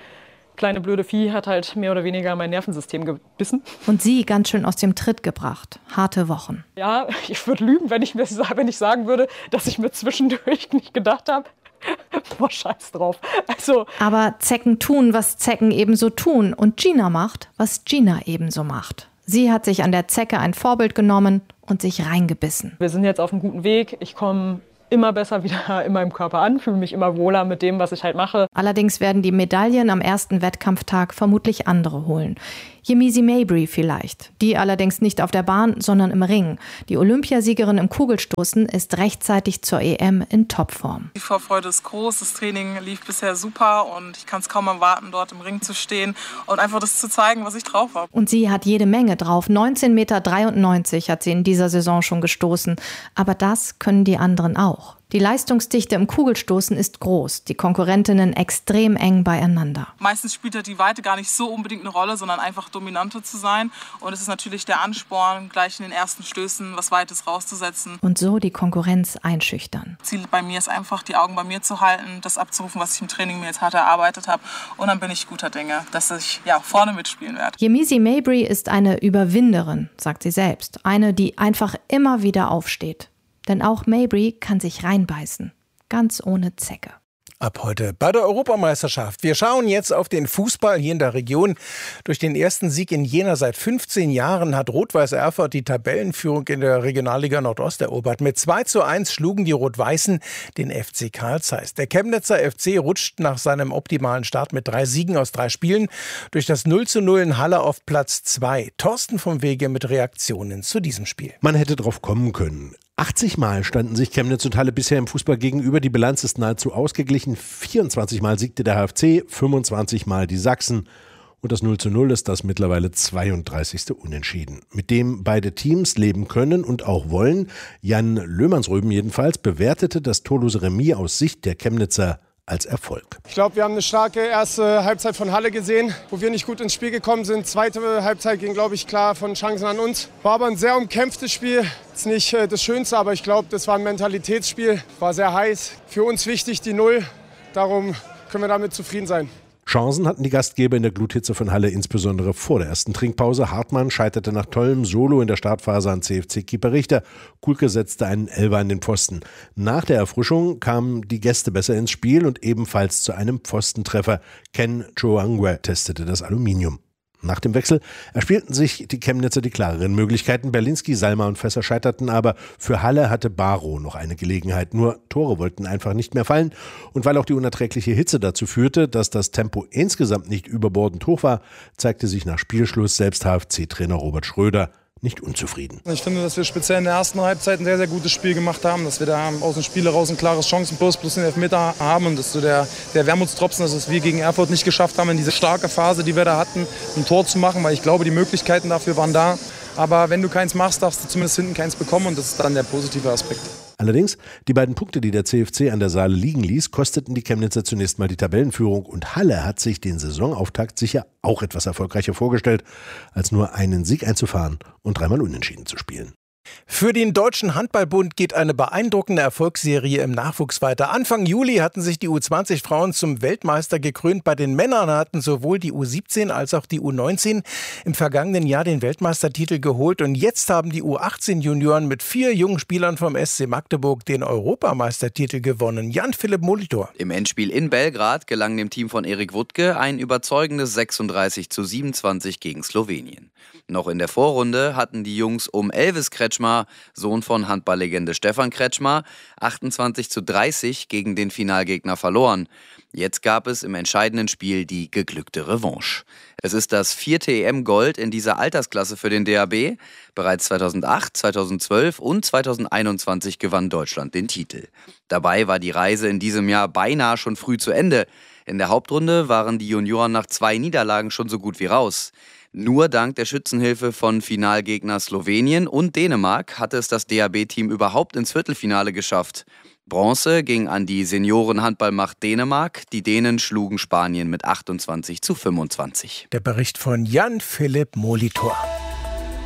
kleine blöde Vieh hat halt mehr oder weniger mein Nervensystem gebissen. Und sie ganz schön aus dem Tritt gebracht. Harte Wochen. Ja, ich würde lügen, wenn ich, mir, wenn ich sagen würde, dass ich mir zwischendurch nicht gedacht habe, boah, scheiß drauf. Also, aber Zecken tun, was Zecken ebenso tun. Und Gina macht, was Gina ebenso macht. Sie hat sich an der Zecke ein Vorbild genommen und sich reingebissen. Wir sind jetzt auf einem guten Weg. Ich komme immer besser wieder in meinem Körper an, fühle mich immer wohler mit dem, was ich halt mache. Allerdings werden die Medaillen am ersten Wettkampftag vermutlich andere holen. Yemisi Mabry vielleicht. Die allerdings nicht auf der Bahn, sondern im Ring. Die Olympiasiegerin im Kugelstoßen ist rechtzeitig zur E M in Topform. Die Vorfreude ist groß, das Training lief bisher super und ich kann es kaum erwarten, dort im Ring zu stehen und einfach das zu zeigen, was ich drauf habe. Und sie hat jede Menge drauf. neunzehn Komma dreiundneunzig Meter hat sie in dieser Saison schon gestoßen. Aber das können die anderen auch. Die Leistungsdichte im Kugelstoßen ist groß, die Konkurrentinnen extrem eng beieinander. Meistens spielt ja die Weite gar nicht so unbedingt eine Rolle, sondern einfach dominanter zu sein. Und es ist natürlich der Ansporn, gleich in den ersten Stößen was Weites rauszusetzen. Und so die Konkurrenz einschüchtern. Ziel bei mir ist einfach, die Augen bei mir zu halten, das abzurufen, was ich im Training mir jetzt hart erarbeitet habe. Und dann bin ich guter Dinge, dass ich ja, vorne mitspielen werde. Yemisi Mabry ist eine Überwinderin, sagt sie selbst. Eine, die einfach immer wieder aufsteht. Denn auch Mabry kann sich reinbeißen. Ganz ohne Zecke. Ab heute bei der Europameisterschaft. Wir schauen jetzt auf den Fußball hier in der Region. Durch den ersten Sieg in Jena seit fünfzehn Jahren hat Rot-Weiß Erfurt die Tabellenführung in der Regionalliga Nordost erobert. Mit zwei zu eins schlugen die Rot-Weißen den F C Carl Zeiss. Der Chemnitzer F C rutscht nach seinem optimalen Start mit drei Siegen aus drei Spielen durch das null zu null in Halle auf Platz zwei. Thorsten vom Wege mit Reaktionen zu diesem Spiel. Man hätte drauf kommen können. achtzig Mal standen sich Chemnitz und Halle bisher im Fußball gegenüber. Die Bilanz ist nahezu ausgeglichen. vierundzwanzig Mal siegte der H F C, fünfundzwanzig Mal die Sachsen. Und das null zu null ist das mittlerweile zweiunddreißigste Unentschieden. Mit dem beide Teams leben können und auch wollen. Jan Löhmannsröben jedenfalls bewertete das torlose Remis aus Sicht der Chemnitzer als Erfolg. Ich glaube, wir haben eine starke erste Halbzeit von Halle gesehen, wo wir nicht gut ins Spiel gekommen sind. Zweite Halbzeit ging, glaube ich, klar von Chancen an uns. War aber ein sehr umkämpftes Spiel. Ist nicht äh, das Schönste, aber ich glaube, das war ein Mentalitätsspiel. War sehr heiß. Für uns wichtig die Null. Darum können wir damit zufrieden sein. Chancen hatten die Gastgeber in der Gluthitze von Halle, insbesondere vor der ersten Trinkpause. Hartmann scheiterte nach tollem Solo in der Startphase an C F C-Keeper Richter. Kuhlke setzte einen Elfer an den Pfosten. Nach der Erfrischung kamen die Gäste besser ins Spiel und ebenfalls zu einem Pfostentreffer. Ken Choangwe testete das Aluminium. Nach dem Wechsel erspielten sich die Chemnitzer die klareren Möglichkeiten. Berlinski, Salma und Fässer scheiterten aber. Für Halle hatte Barrow noch eine Gelegenheit. Nur Tore wollten einfach nicht mehr fallen. Und weil auch die unerträgliche Hitze dazu führte, dass das Tempo insgesamt nicht überbordend hoch war, zeigte sich nach Spielschluss selbst H F C-Trainer Robert Schröder nicht unzufrieden. Ich finde, dass wir speziell in der ersten Halbzeit ein sehr, sehr gutes Spiel gemacht haben, dass wir da aus dem Spiel heraus ein klares Chancenplus plus den Elfmeter haben und dass so der, der Wermutstropfen, dass es wir gegen Erfurt nicht geschafft haben, in diese starke Phase, die wir da hatten, ein Tor zu machen, weil ich glaube, die Möglichkeiten dafür waren da. Aber wenn du keins machst, darfst du zumindest hinten keins bekommen und das ist dann der positive Aspekt. Allerdings, die beiden Punkte, die der C F C an der Saale liegen ließ, kosteten die Chemnitzer zunächst mal die Tabellenführung und Halle hat sich den Saisonauftakt sicher auch etwas erfolgreicher vorgestellt, als nur einen Sieg einzufahren und dreimal unentschieden zu spielen. Für den Deutschen Handballbund geht eine beeindruckende Erfolgsserie im Nachwuchs weiter. Anfang Juli hatten sich die U zwanzig Frauen zum Weltmeister gekrönt. Bei den Männern hatten sowohl die U siebzehn als auch die U neunzehn im vergangenen Jahr den Weltmeistertitel geholt. Und jetzt haben die U achtzehn Junioren mit vier jungen Spielern vom S C Magdeburg den Europameistertitel gewonnen. Jan-Philipp Molitor. Im Endspiel in Belgrad gelang dem Team von Erik Wuttke ein überzeugendes sechsunddreißig zu siebenundzwanzig gegen Slowenien. Noch in der Vorrunde hatten die Jungs um Elvis Kretschmar, Sohn von Handballlegende Stefan Kretschmar, achtundzwanzig zu dreißig gegen den Finalgegner verloren. Jetzt gab es im entscheidenden Spiel die geglückte Revanche. Es ist das vierte E M-Gold in dieser Altersklasse für den D H B. Bereits zweitausendacht, zweitausendzwölf und zweitausendeinundzwanzig gewann Deutschland den Titel. Dabei war die Reise in diesem Jahr beinahe schon früh zu Ende. In der Hauptrunde waren die Junioren nach zwei Niederlagen schon so gut wie raus. Nur dank der Schützenhilfe von Finalgegner Slowenien und Dänemark hatte es das D H B-Team überhaupt ins Viertelfinale geschafft. Bronze ging an die Senioren-Handballmacht Dänemark. Die Dänen schlugen Spanien mit achtundzwanzig zu fünfundzwanzig. Der Bericht von Jan-Philipp Molitor.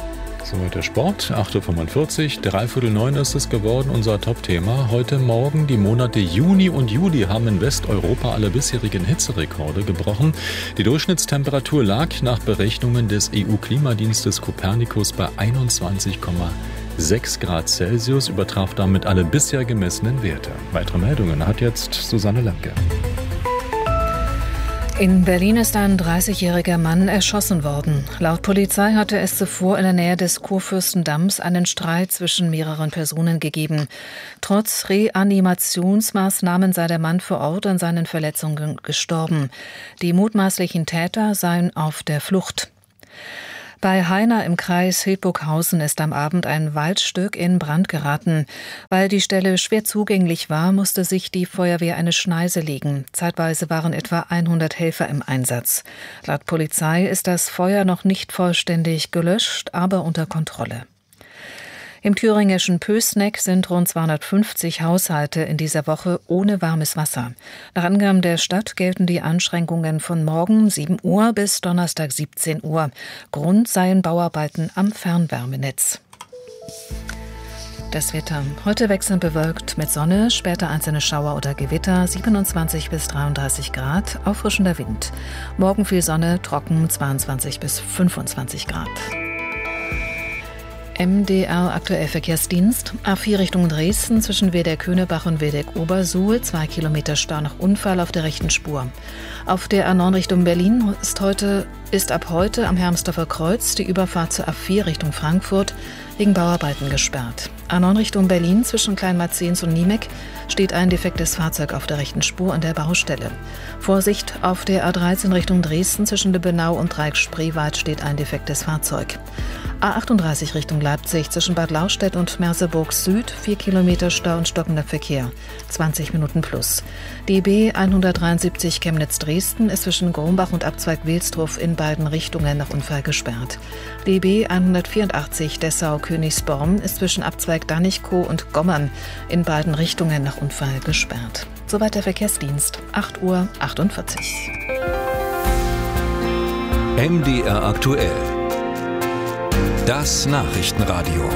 Soweit der Sport, acht Uhr fünfundvierzig, dreiviertel neun ist es geworden, unser Top-Thema. Heute Morgen, die Monate Juni und Juli haben in Westeuropa alle bisherigen Hitzerekorde gebrochen. Die Durchschnittstemperatur lag nach Berechnungen des E U-Klimadienstes Copernicus bei einundzwanzig Komma sechs Grad Celsius, übertraf damit alle bisher gemessenen Werte. Weitere Meldungen hat jetzt Susanne Lemke. In Berlin ist ein dreißigjähriger Mann erschossen worden. Laut Polizei hatte es zuvor in der Nähe des Kurfürstendamms einen Streit zwischen mehreren Personen gegeben. Trotz Reanimationsmaßnahmen sei der Mann vor Ort an seinen Verletzungen gestorben. Die mutmaßlichen Täter seien auf der Flucht. Bei Heiner im Kreis Hildburghausen ist am Abend ein Waldstück in Brand geraten. Weil die Stelle schwer zugänglich war, musste sich die Feuerwehr eine Schneise legen. Zeitweise waren etwa hundert Helfer im Einsatz. Laut Polizei ist das Feuer noch nicht vollständig gelöscht, aber unter Kontrolle. Im thüringischen Pößneck sind rund zweihundertfünfzig Haushalte in dieser Woche ohne warmes Wasser. Nach Angaben der Stadt gelten die Einschränkungen von morgen sieben Uhr bis Donnerstag siebzehn Uhr. Grund seien Bauarbeiten am Fernwärmenetz. Das Wetter. Heute wechselnd bewölkt mit Sonne, später einzelne Schauer oder Gewitter, siebenundzwanzig bis dreiunddreißig Grad, auffrischender Wind. Morgen viel Sonne, trocken, zweiundzwanzig bis fünfundzwanzig Grad. M D R aktuell Verkehrsdienst. A vier Richtung Dresden zwischen Wedeck-Könebach und Wedeck-Obersuhl. Zwei Kilometer Stau nach Unfall auf der rechten Spur. Auf der A neun Richtung Berlin ist, heute, ist ab heute am Hermsdorfer Kreuz die Überfahrt zur A vier Richtung Frankfurt wegen Bauarbeiten gesperrt. A neun Richtung Berlin zwischen Kleinmarzens und Niemeck steht ein defektes Fahrzeug auf der rechten Spur an der Baustelle. Vorsicht, auf der A dreizehn Richtung Dresden zwischen Lübbenau und Dreieck-Spreewald steht ein defektes Fahrzeug. A achtunddreißig Richtung Leipzig zwischen Bad Laustedt und Merseburg Süd, vier Kilometer Stau und stockender Verkehr, zwanzig Minuten plus. D B hundertdreiundsiebzig Chemnitz-Dresden ist zwischen Grumbach und Abzweig Wilsdruf in beiden Richtungen nach Unfall gesperrt. D B hundertvierundachtzig Dessau-Königsborn ist zwischen Abzweig Danichkow und Gommern in beiden Richtungen nach Unfall gesperrt. Soweit der Verkehrsdienst, acht Uhr achtundvierzig. M D R aktuell. Das Nachrichtenradio.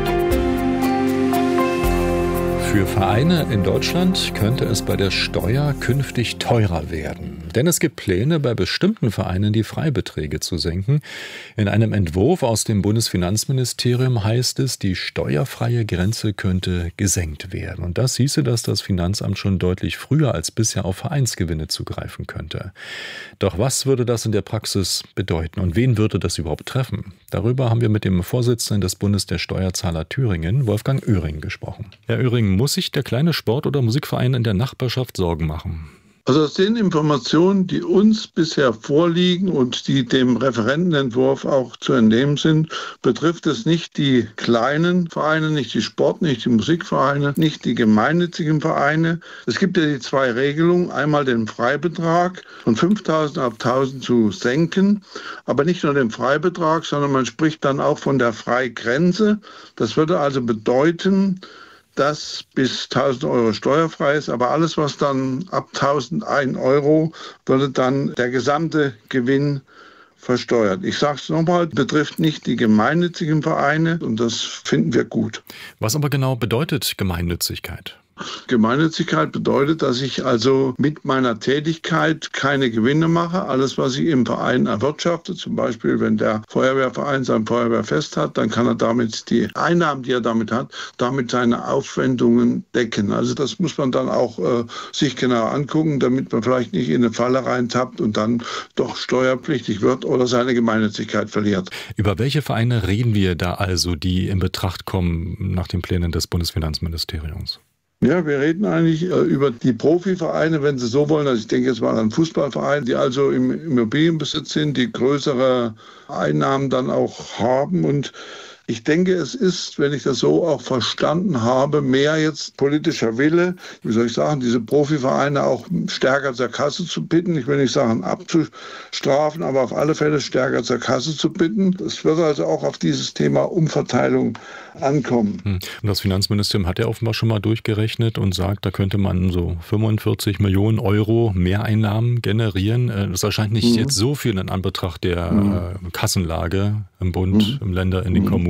Für Vereine in Deutschland könnte es bei der Steuer künftig teurer werden. Denn es gibt Pläne, bei bestimmten Vereinen die Freibeträge zu senken. In einem Entwurf aus dem Bundesfinanzministerium heißt es, die steuerfreie Grenze könnte gesenkt werden. Und das hieße, dass das Finanzamt schon deutlich früher als bisher auf Vereinsgewinne zugreifen könnte. Doch was würde das in der Praxis bedeuten und wen würde das überhaupt treffen? Darüber haben wir mit dem Vorsitzenden des Bundes der Steuerzahler Thüringen, Wolfgang Oehring, gesprochen. Herr Oehring, muss sich der kleine Sport- oder Musikverein in der Nachbarschaft Sorgen machen? Also aus den Informationen, die uns bisher vorliegen und die dem Referentenentwurf auch zu entnehmen sind, betrifft es nicht die kleinen Vereine, nicht die Sport-, nicht die Musikvereine, nicht die gemeinnützigen Vereine. Es gibt ja die zwei Regelungen, einmal den Freibetrag von fünftausend auf tausend zu senken, aber nicht nur den Freibetrag, sondern man spricht dann auch von der Freigrenze. Das würde also bedeuten, dass bis tausend Euro steuerfrei ist, aber alles, was dann ab tausendeins Euro, würde dann der gesamte Gewinn versteuert. Ich sage es nochmal, betrifft nicht die gemeinnützigen Vereine und das finden wir gut. Was aber genau bedeutet Gemeinnützigkeit? Gemeinnützigkeit bedeutet, dass ich also mit meiner Tätigkeit keine Gewinne mache. Alles, was ich im Verein erwirtschafte, zum Beispiel, wenn der Feuerwehrverein sein Feuerwehrfest hat, dann kann er damit die Einnahmen, die er damit hat, damit seine Aufwendungen decken. Also das muss man dann auch äh, sich genau angucken, damit man vielleicht nicht in eine Falle reintappt und dann doch steuerpflichtig wird oder seine Gemeinnützigkeit verliert. Über welche Vereine reden wir da also, die in Betracht kommen nach den Plänen des Bundesfinanzministeriums? Ja, wir reden eigentlich äh, über die Profivereine, wenn Sie so wollen. Also ich denke jetzt mal an Fußballvereine, die also im Immobilienbesitz sind, die größere Einnahmen dann auch haben. Und ich denke, es ist, wenn ich das so auch verstanden habe, mehr jetzt politischer Wille, wie soll ich sagen, diese Profivereine auch stärker zur Kasse zu bitten. Ich will nicht sagen abzustrafen, aber auf alle Fälle stärker zur Kasse zu bitten. Es wird also auch auf dieses Thema Umverteilung ankommen. Und das Finanzministerium hat ja offenbar schon mal durchgerechnet und sagt, da könnte man so fünfundvierzig Millionen Euro Mehreinnahmen generieren. Das erscheint nicht mhm. jetzt so viel in Anbetracht der mhm. Kassenlage im Bund, mhm. im Länder, in den Kommunen.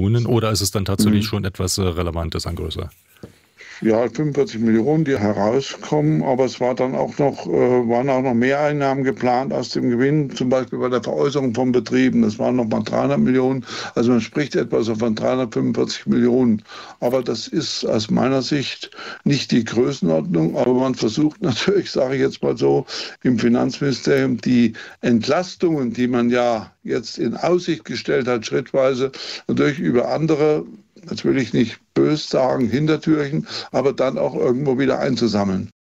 Millionen oder ist es dann tatsächlich Mhm. schon etwas äh, Relevantes an Größe? Ja, fünfundvierzig Millionen, die herauskommen, aber es war dann auch noch, äh, waren auch noch Mehreinnahmen geplant aus dem Gewinn, zum Beispiel bei der Veräußerung von Betrieben, das waren nochmal dreihundert Millionen, also man spricht etwa so von dreihundertfünfundvierzig Millionen, aber das ist aus meiner Sicht nicht die Größenordnung, aber man versucht natürlich, sage ich jetzt mal so, im Finanzministerium die Entlastungen, die man ja jetzt in Aussicht gestellt hat, schrittweise natürlich über andere, das will ich nicht böse sagen, Hintertürchen, aber dann auch irgendwo wieder einzusammeln.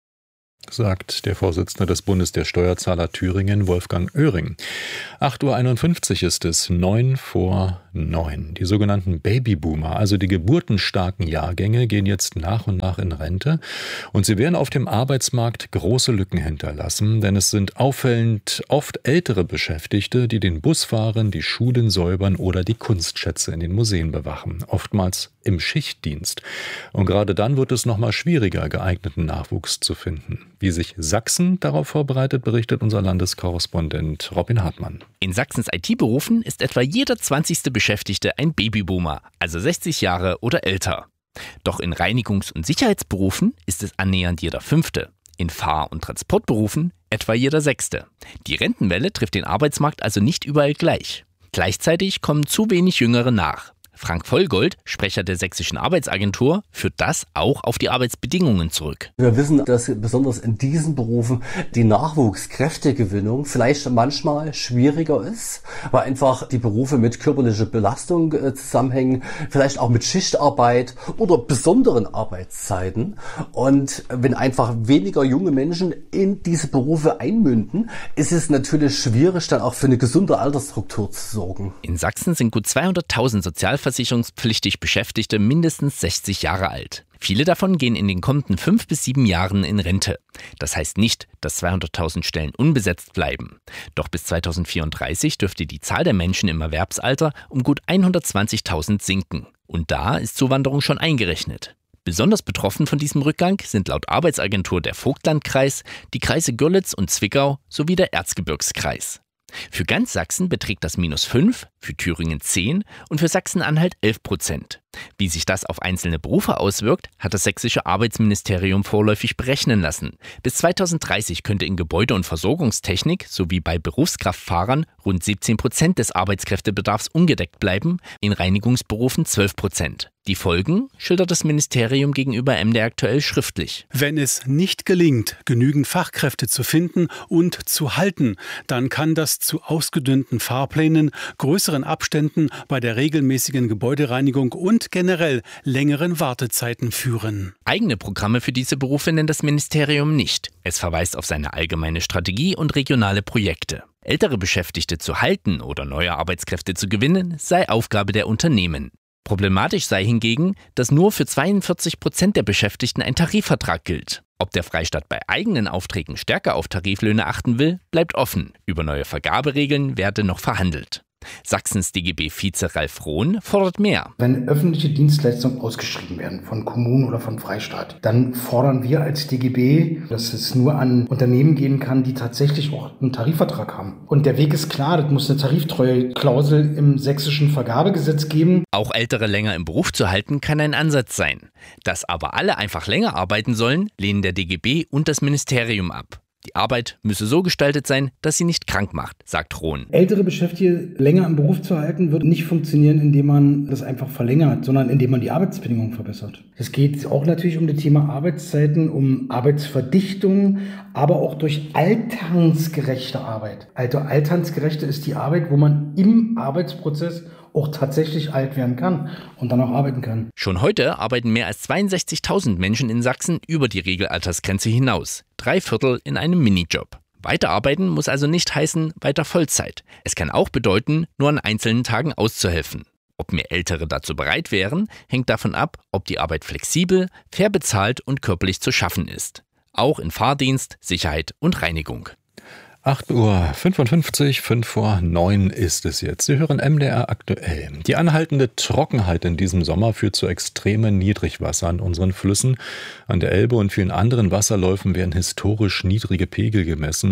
Sagt der Vorsitzende des Bundes der Steuerzahler Thüringen, Wolfgang Oehring. acht Uhr einundfünfzig ist es, neun vor neun. Die sogenannten Babyboomer, also die geburtenstarken Jahrgänge, gehen jetzt nach und nach in Rente. Und sie werden auf dem Arbeitsmarkt große Lücken hinterlassen, denn es sind auffällend oft ältere Beschäftigte, die den Bus fahren, die Schulen säubern oder die Kunstschätze in den Museen bewachen. Oftmals im Schichtdienst. Und gerade dann wird es noch mal schwieriger, geeigneten Nachwuchs zu finden. Wie sich Sachsen darauf vorbereitet, berichtet unser Landeskorrespondent Robin Hartmann. In Sachsens I T-Berufen ist etwa jeder zwanzigste Beschäftigte ein Babyboomer, also sechzig Jahre oder älter. Doch in Reinigungs- und Sicherheitsberufen ist es annähernd jeder fünfte. In Fahr- und Transportberufen etwa jeder sechste. Die Rentenwelle trifft den Arbeitsmarkt also nicht überall gleich. Gleichzeitig kommen zu wenig Jüngere nach. Frank Vollgold, Sprecher der Sächsischen Arbeitsagentur, führt das auch auf die Arbeitsbedingungen zurück. Wir wissen, dass besonders in diesen Berufen die Nachwuchskräftegewinnung vielleicht manchmal schwieriger ist, weil einfach die Berufe mit körperlicher Belastung äh, zusammenhängen, vielleicht auch mit Schichtarbeit oder besonderen Arbeitszeiten. Und wenn einfach weniger junge Menschen in diese Berufe einmünden, ist es natürlich schwierig, dann auch für eine gesunde Altersstruktur zu sorgen. In Sachsen sind gut zweihunderttausend Sozialversicherungspflichtig Beschäftigte mindestens sechzig Jahre alt. Viele davon gehen in den kommenden fünf bis sieben Jahren in Rente. Das heißt nicht, dass zweihunderttausend Stellen unbesetzt bleiben. Doch bis zweitausendvierunddreißig dürfte die Zahl der Menschen im Erwerbsalter um gut hundertzwanzigtausend sinken. Und da ist Zuwanderung schon eingerechnet. Besonders betroffen von diesem Rückgang sind laut Arbeitsagentur der Vogtlandkreis, die Kreise Görlitz und Zwickau sowie der Erzgebirgskreis. Für ganz Sachsen beträgt das minus fünf, für Thüringen zehn und für Sachsen-Anhalt elf Prozent. Wie sich das auf einzelne Berufe auswirkt, hat das sächsische Arbeitsministerium vorläufig berechnen lassen. Bis zweitausenddreißig könnte in Gebäude- und Versorgungstechnik sowie bei Berufskraftfahrern rund siebzehn Prozent des Arbeitskräftebedarfs ungedeckt bleiben, in Reinigungsberufen zwölf Prozent. Die Folgen schildert das Ministerium gegenüber M D R aktuell schriftlich. Wenn es nicht gelingt, genügend Fachkräfte zu finden und zu halten, dann kann das zu ausgedünnten Fahrplänen, größeren Abständen bei der regelmäßigen Gebäudereinigung und generell längeren Wartezeiten führen. Eigene Programme für diese Berufe nennt das Ministerium nicht. Es verweist auf seine allgemeine Strategie und regionale Projekte. Ältere Beschäftigte zu halten oder neue Arbeitskräfte zu gewinnen, sei Aufgabe der Unternehmen. Problematisch sei hingegen, dass nur für zweiundvierzig Prozent der Beschäftigten ein Tarifvertrag gilt. Ob der Freistaat bei eigenen Aufträgen stärker auf Tariflöhne achten will, bleibt offen. Über neue Vergaberegeln werde noch verhandelt. Sachsens D G B-Vize Ralf Rohn fordert mehr. Wenn öffentliche Dienstleistungen ausgeschrieben werden von Kommunen oder von Freistaat, dann fordern wir als D G B, dass es nur an Unternehmen gehen kann, die tatsächlich auch einen Tarifvertrag haben. Und der Weg ist klar, das muss eine Tariftreueklausel im sächsischen Vergabegesetz geben. Auch Ältere länger im Beruf zu halten, kann ein Ansatz sein. Dass aber alle einfach länger arbeiten sollen, lehnen der D G B und das Ministerium ab. Die Arbeit müsse so gestaltet sein, dass sie nicht krank macht, sagt Rohn. Ältere Beschäftigte länger im Beruf zu halten, wird nicht funktionieren, indem man das einfach verlängert, sondern indem man die Arbeitsbedingungen verbessert. Es geht auch natürlich um das Thema Arbeitszeiten, um Arbeitsverdichtung, aber auch durch alternsgerechte Arbeit. Also alternsgerechte ist die Arbeit, wo man im Arbeitsprozess auch tatsächlich alt werden kann und dann auch arbeiten kann. Schon heute arbeiten mehr als zweiundsechzigtausend Menschen in Sachsen über die Regelaltersgrenze hinaus. Drei Viertel in einem Minijob. Weiterarbeiten muss also nicht heißen weiter Vollzeit. Es kann auch bedeuten, nur an einzelnen Tagen auszuhelfen. Ob mehr Ältere dazu bereit wären, hängt davon ab, ob die Arbeit flexibel, fair bezahlt und körperlich zu schaffen ist. Auch in Fahrdienst, Sicherheit und Reinigung. acht Uhr fünfundfünfzig, fünf vor neun ist es jetzt. Sie hören M D R aktuell. Die anhaltende Trockenheit in diesem Sommer führt zu extremen Niedrigwasser an unseren Flüssen. An der Elbe und vielen anderen Wasserläufen werden historisch niedrige Pegel gemessen.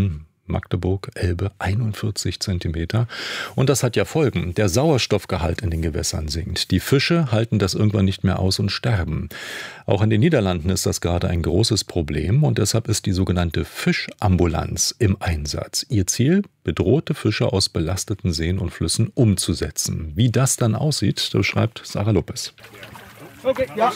Magdeburg, Elbe einundvierzig Zentimeter. Und das hat ja Folgen. Der Sauerstoffgehalt in den Gewässern sinkt. Die Fische halten das irgendwann nicht mehr aus und sterben. Auch in den Niederlanden ist das gerade ein großes Problem und deshalb ist die sogenannte Fischambulanz im Einsatz. Ihr Ziel, bedrohte Fische aus belasteten Seen und Flüssen umzusetzen. Wie das dann aussieht, das schreibt Sarah Lopez. Okay, ja,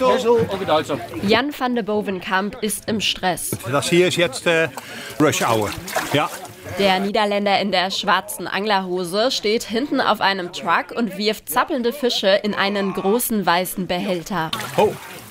Jan van de Bovenkamp ist im Stress. Das hier ist jetzt äh, Rush Hour. Ja. Der Niederländer in der schwarzen Anglerhose steht hinten auf einem Truck und wirft zappelnde Fische in einen großen weißen Behälter. Oh.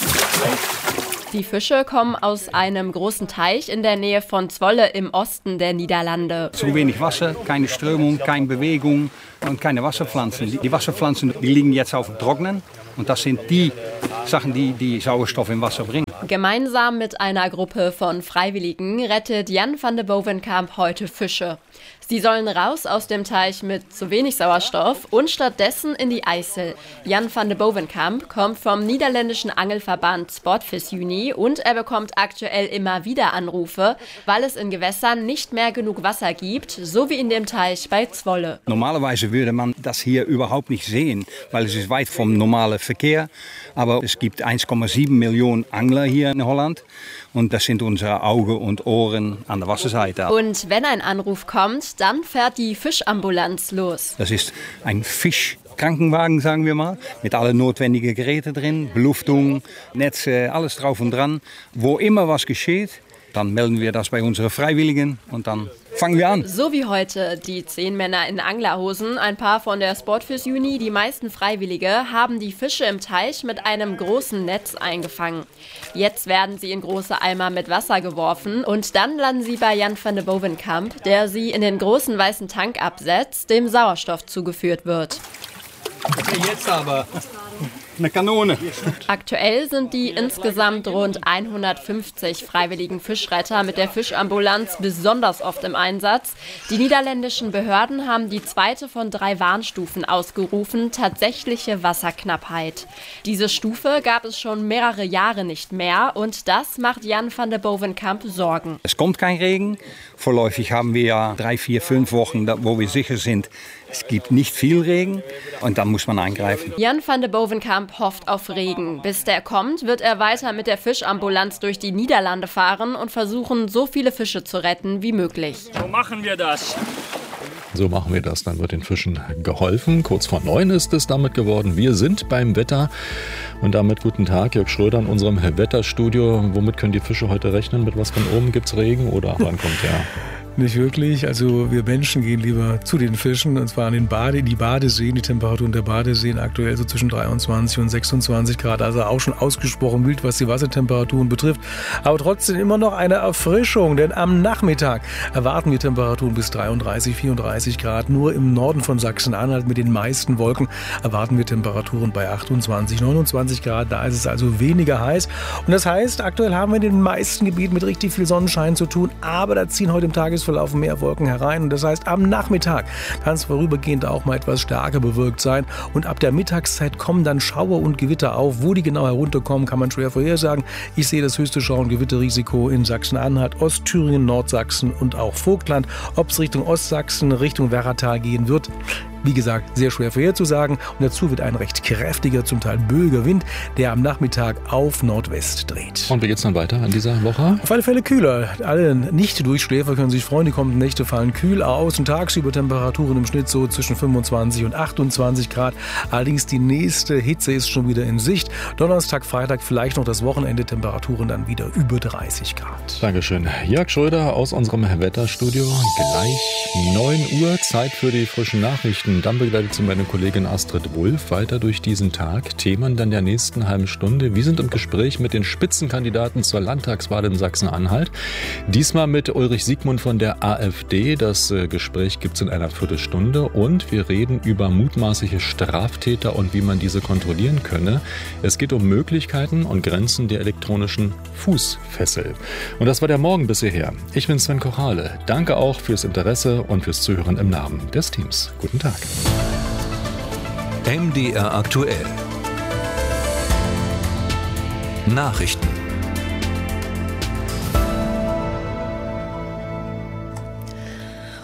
Die Fische kommen aus einem großen Teich in der Nähe von Zwolle im Osten der Niederlande. Zu wenig Wasser, keine Strömung, keine Bewegung und keine Wasserpflanzen. Die Wasserpflanzen die liegen jetzt auf dem Trocknen und das sind die Sachen, die die Sauerstoff im Wasser bringen. Gemeinsam mit einer Gruppe von Freiwilligen rettet Jan van de Bovenkamp heute Fische. Sie sollen raus aus dem Teich mit zu wenig Sauerstoff und stattdessen in die IJssel. Jan van de Bovenkamp kommt vom niederländischen Angelverband Sportvisuni und er bekommt aktuell immer wieder Anrufe, weil es in Gewässern nicht mehr genug Wasser gibt, so wie in dem Teich bei Zwolle. Normalerweise würde man das hier überhaupt nicht sehen, weil es ist weit vom normalen Verkehr. Aber es gibt eins Komma sieben Millionen Angler hier in Holland. Und das sind unsere Augen und Ohren an der Wasserseite. Und wenn ein Anruf kommt, dann fährt die Fischambulanz los. Das ist ein Fischkrankenwagen, sagen wir mal, mit allen notwendigen Geräten drin, Beluftung, Netze, alles drauf und dran. Wo immer was geschieht, dann melden wir das bei unseren Freiwilligen und dann fangen wir an. So wie heute. Die zehn Männer in Anglerhosen, ein paar von der Sportvisuni, die meisten Freiwillige, haben die Fische im Teich mit einem großen Netz eingefangen. Jetzt werden sie in große Eimer mit Wasser geworfen und dann landen sie bei Jan van de Bovenkamp, der sie in den großen weißen Tank absetzt, dem Sauerstoff zugeführt wird. Okay, jetzt aber. Eine Kanone. Aktuell sind die insgesamt rund hundertfünfzig freiwilligen Fischretter mit der Fischambulanz besonders oft im Einsatz. Die niederländischen Behörden haben die zweite von drei Warnstufen ausgerufen, tatsächliche Wasserknappheit. Diese Stufe gab es schon mehrere Jahre nicht mehr und das macht Jan van de Bovenkamp Sorgen. Es kommt kein Regen. Vorläufig haben wir ja drei, vier, fünf Wochen, wo wir sicher sind, es gibt nicht viel Regen und dann muss man eingreifen. Jan van de Bovenkamp hofft auf Regen. Bis der kommt, wird er weiter mit der Fischambulanz durch die Niederlande fahren und versuchen, so viele Fische zu retten wie möglich. So machen wir das. So machen wir das. Dann wird den Fischen geholfen. Kurz vor neun ist es damit geworden. Wir sind beim Wetter. Und damit guten Tag, Jörg Schröder in unserem Wetterstudio. Womit können die Fische heute rechnen? Mit was von oben? Gibt es Regen oder wann kommt der? Nicht wirklich. Also wir Menschen gehen lieber zu den Fischen und zwar an den Bade, in die Badeseen. Die Temperaturen der Badeseen aktuell so zwischen dreiundzwanzig und sechsundzwanzig Grad. Also auch schon ausgesprochen mild, was die Wassertemperaturen betrifft. Aber trotzdem immer noch eine Erfrischung, denn am Nachmittag erwarten wir Temperaturen bis dreiunddreißig, vierunddreißig Grad. Nur im Norden von Sachsen-Anhalt mit den meisten Wolken erwarten wir Temperaturen bei achtundzwanzig, neunundzwanzig Grad. Da ist es also weniger heiß. Und das heißt, aktuell haben wir in den meisten Gebieten mit richtig viel Sonnenschein zu tun. Aber da ziehen heute im Tagesverlauf mehr Wolken herein. Und das heißt, am Nachmittag kann es vorübergehend auch mal etwas stärker bewölkt sein. Und ab der Mittagszeit kommen dann Schauer und Gewitter auf. Wo die genau herunterkommen, kann man schwer vorhersagen. Ich sehe das höchste Schauer- und Gewitterrisiko in Sachsen-Anhalt, Ostthüringen, Nordsachsen und auch Vogtland. Ob es Richtung Ostsachsen, Richtung Werratal gehen wird, wie gesagt, sehr schwer vorherzusagen. Und dazu wird ein recht kräftiger, zum Teil böiger Wind, der am Nachmittag auf Nordwest dreht. Und wie geht's dann weiter an dieser Woche? Auf alle Fälle kühler. Alle Nicht-Durchschläfer können sich freuen. Die kommenden Nächte fallen kühl aus und tagsüber Temperaturen im Schnitt so zwischen fünfundzwanzig und achtundzwanzig Grad. Allerdings die nächste Hitze ist schon wieder in Sicht. Donnerstag, Freitag, vielleicht noch das Wochenende, Temperaturen dann wieder über dreißig Grad. Dankeschön. Jörg Schröder aus unserem Wetterstudio. Gleich neun Uhr, Zeit für die frischen Nachrichten. Dann begleitet sie meine Kollegin Astrid Wulff weiter durch diesen Tag. Themen dann der nächsten halben Stunde. Wir sind im Gespräch mit den Spitzenkandidaten zur Landtagswahl in Sachsen-Anhalt. Diesmal mit Ulrich Siegmund von der AfD. Das Gespräch gibt es in einer Viertelstunde. Und wir reden über mutmaßliche Straftäter und wie man diese kontrollieren könne. Es geht um Möglichkeiten und Grenzen der elektronischen Fußfessel. Und das war der Morgen bis hierher. Ich bin Sven Kochale. Danke auch fürs Interesse und fürs Zuhören im Namen des Teams. Guten Tag. M D R aktuell. Nachrichten.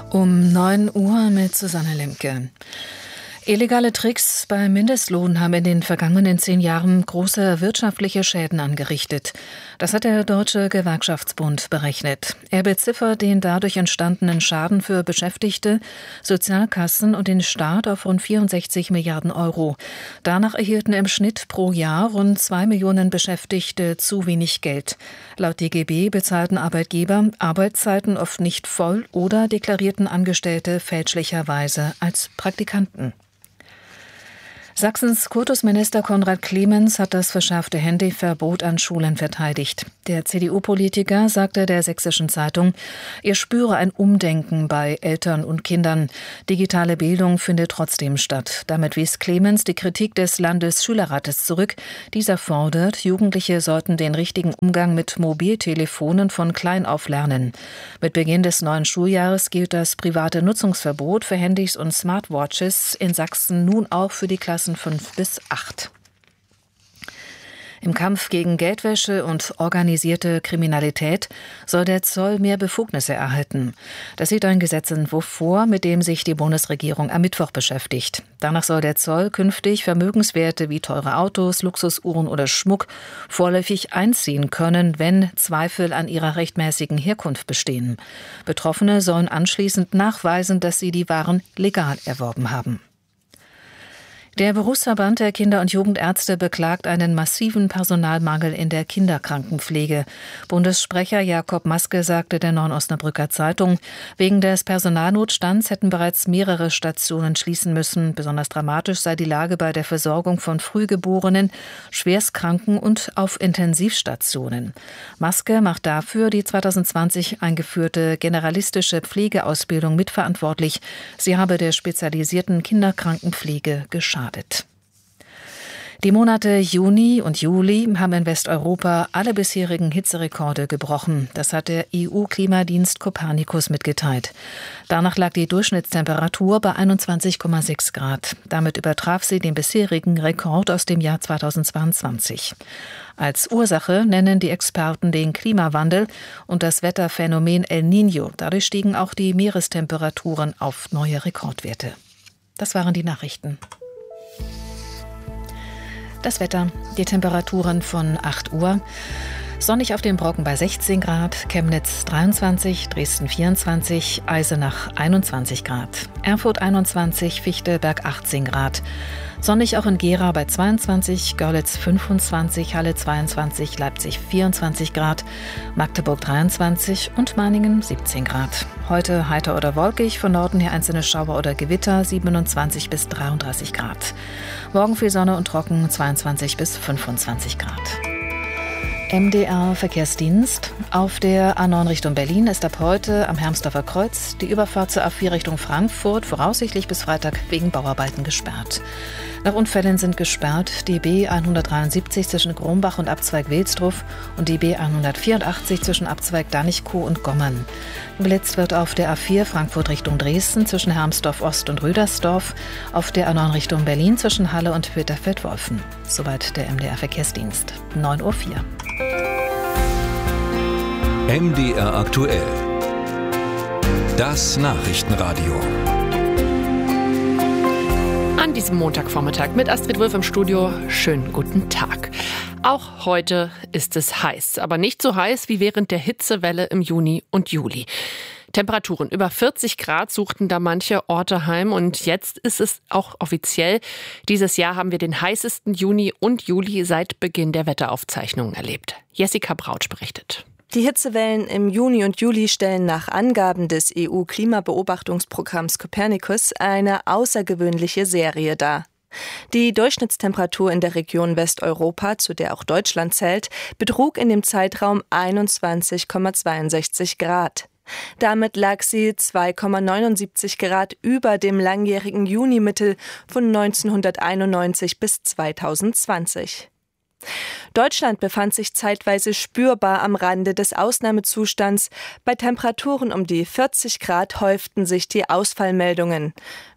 Um neun Uhr mit Susanne Lemke. Illegale Tricks beim Mindestlohn haben in den vergangenen zehn Jahren große wirtschaftliche Schäden angerichtet. Das hat der Deutsche Gewerkschaftsbund berechnet. Er beziffert den dadurch entstandenen Schaden für Beschäftigte, Sozialkassen und den Staat auf rund vierundsechzig Milliarden Euro. Danach erhielten im Schnitt pro Jahr rund zwei Millionen Beschäftigte zu wenig Geld. Laut D G B bezahlten Arbeitgeber Arbeitszeiten oft nicht voll oder deklarierten Angestellte fälschlicherweise als Praktikanten. Sachsens Kultusminister Konrad Clemens hat das verschärfte Handyverbot an Schulen verteidigt. Der C D U-Politiker sagte der Sächsischen Zeitung, er spüre ein Umdenken bei Eltern und Kindern. Digitale Bildung findet trotzdem statt. Damit wies Clemens die Kritik des Landesschülerrates zurück. Dieser fordert, Jugendliche sollten den richtigen Umgang mit Mobiltelefonen von klein auf lernen. Mit Beginn des neuen Schuljahres gilt das private Nutzungsverbot für Handys und Smartwatches in Sachsen nun auch für die Klassen fünf bis acht. Im Kampf gegen Geldwäsche und organisierte Kriminalität soll der Zoll mehr Befugnisse erhalten. Das sieht ein Gesetzentwurf vor, mit dem sich die Bundesregierung am Mittwoch beschäftigt. Danach soll der Zoll künftig Vermögenswerte wie teure Autos, Luxusuhren oder Schmuck vorläufig einziehen können, wenn Zweifel an ihrer rechtmäßigen Herkunft bestehen. Betroffene sollen anschließend nachweisen, dass sie die Waren legal erworben haben. Der Berufsverband der Kinder- und Jugendärzte beklagt einen massiven Personalmangel in der Kinderkrankenpflege. Bundessprecher Jakob Maske sagte der Neuen Osnabrücker Zeitung, wegen des Personalnotstands hätten bereits mehrere Stationen schließen müssen. Besonders dramatisch sei die Lage bei der Versorgung von Frühgeborenen, Schwerstkranken und auf Intensivstationen. Maske macht dafür die zweitausendzwanzig eingeführte generalistische Pflegeausbildung mitverantwortlich. Sie habe der spezialisierten Kinderkrankenpflege geschadet. Die Monate Juni und Juli haben in Westeuropa alle bisherigen Hitzerekorde gebrochen. Das hat der E U-Klimadienst Copernicus mitgeteilt. Danach lag die Durchschnittstemperatur bei einundzwanzig Komma sechs Grad. Damit übertraf sie den bisherigen Rekord aus dem Jahr zweitausendzweiundzwanzig. Als Ursache nennen die Experten den Klimawandel und das Wetterphänomen El Niño. Dadurch stiegen auch die Meerestemperaturen auf neue Rekordwerte. Das waren die Nachrichten. Das Wetter, die Temperaturen von acht Uhr. Sonnig auf den Brocken bei sechzehn Grad, Chemnitz dreiundzwanzig, Dresden vierundzwanzig, Eisenach einundzwanzig Grad, Erfurt einundzwanzig, Fichtelberg achtzehn Grad. Sonnig auch in Gera bei zweiundzwanzig, Görlitz fünfundzwanzig, Halle zweiundzwanzig, Leipzig vierundzwanzig Grad, Magdeburg dreiundzwanzig und Meiningen siebzehn Grad. Heute heiter oder wolkig, von Norden her einzelne Schauer oder Gewitter, siebenundzwanzig bis dreiunddreißig Grad. Morgen viel Sonne und trocken, zweiundzwanzig bis fünfundzwanzig Grad. M D R Verkehrsdienst. Auf der A neun Richtung Berlin ist ab heute am Hermsdorfer Kreuz die Überfahrt zur A vier Richtung Frankfurt voraussichtlich bis Freitag wegen Bauarbeiten gesperrt. Nach Unfällen sind gesperrt die B hundertdreiundsiebzig zwischen Grombach und Abzweig Wilsdruff und die B hundertvierundachtzig zwischen Abzweig Danichkow und Gommern. Geblitzt wird auf der A vier Frankfurt Richtung Dresden zwischen Hermsdorf Ost und Rüdersdorf, auf der A neun Richtung Berlin zwischen Halle und Bitterfeld-Wolfen. Soweit der M D R Verkehrsdienst. neun Uhr vier. M D R aktuell. Das Nachrichtenradio. An diesem Montagvormittag mit Astrid Wulff im Studio. Schönen guten Tag. Auch heute ist es heiß, aber nicht so heiß wie während der Hitzewelle im Juni und Juli. Temperaturen über vierzig Grad suchten da manche Orte heim und jetzt ist es auch offiziell. Dieses Jahr haben wir den heißesten Juni und Juli seit Beginn der Wetteraufzeichnungen erlebt. Jessica Brautsch berichtet. Die Hitzewellen im Juni und Juli stellen nach Angaben des E U-Klimabeobachtungsprogramms Copernicus eine außergewöhnliche Serie dar. Die Durchschnittstemperatur in der Region Westeuropa, zu der auch Deutschland zählt, betrug in dem Zeitraum einundzwanzig Komma zweiundsechzig Grad. Damit lag sie zwei Komma neunundsiebzig Grad über dem langjährigen Junimittel von neunzehnhunderteinundneunzig bis zweitausendzwanzig. Deutschland befand sich zeitweise spürbar am Rande des Ausnahmezustands. Bei Temperaturen um die vierzig Grad häuften sich die Ausfallmeldungen.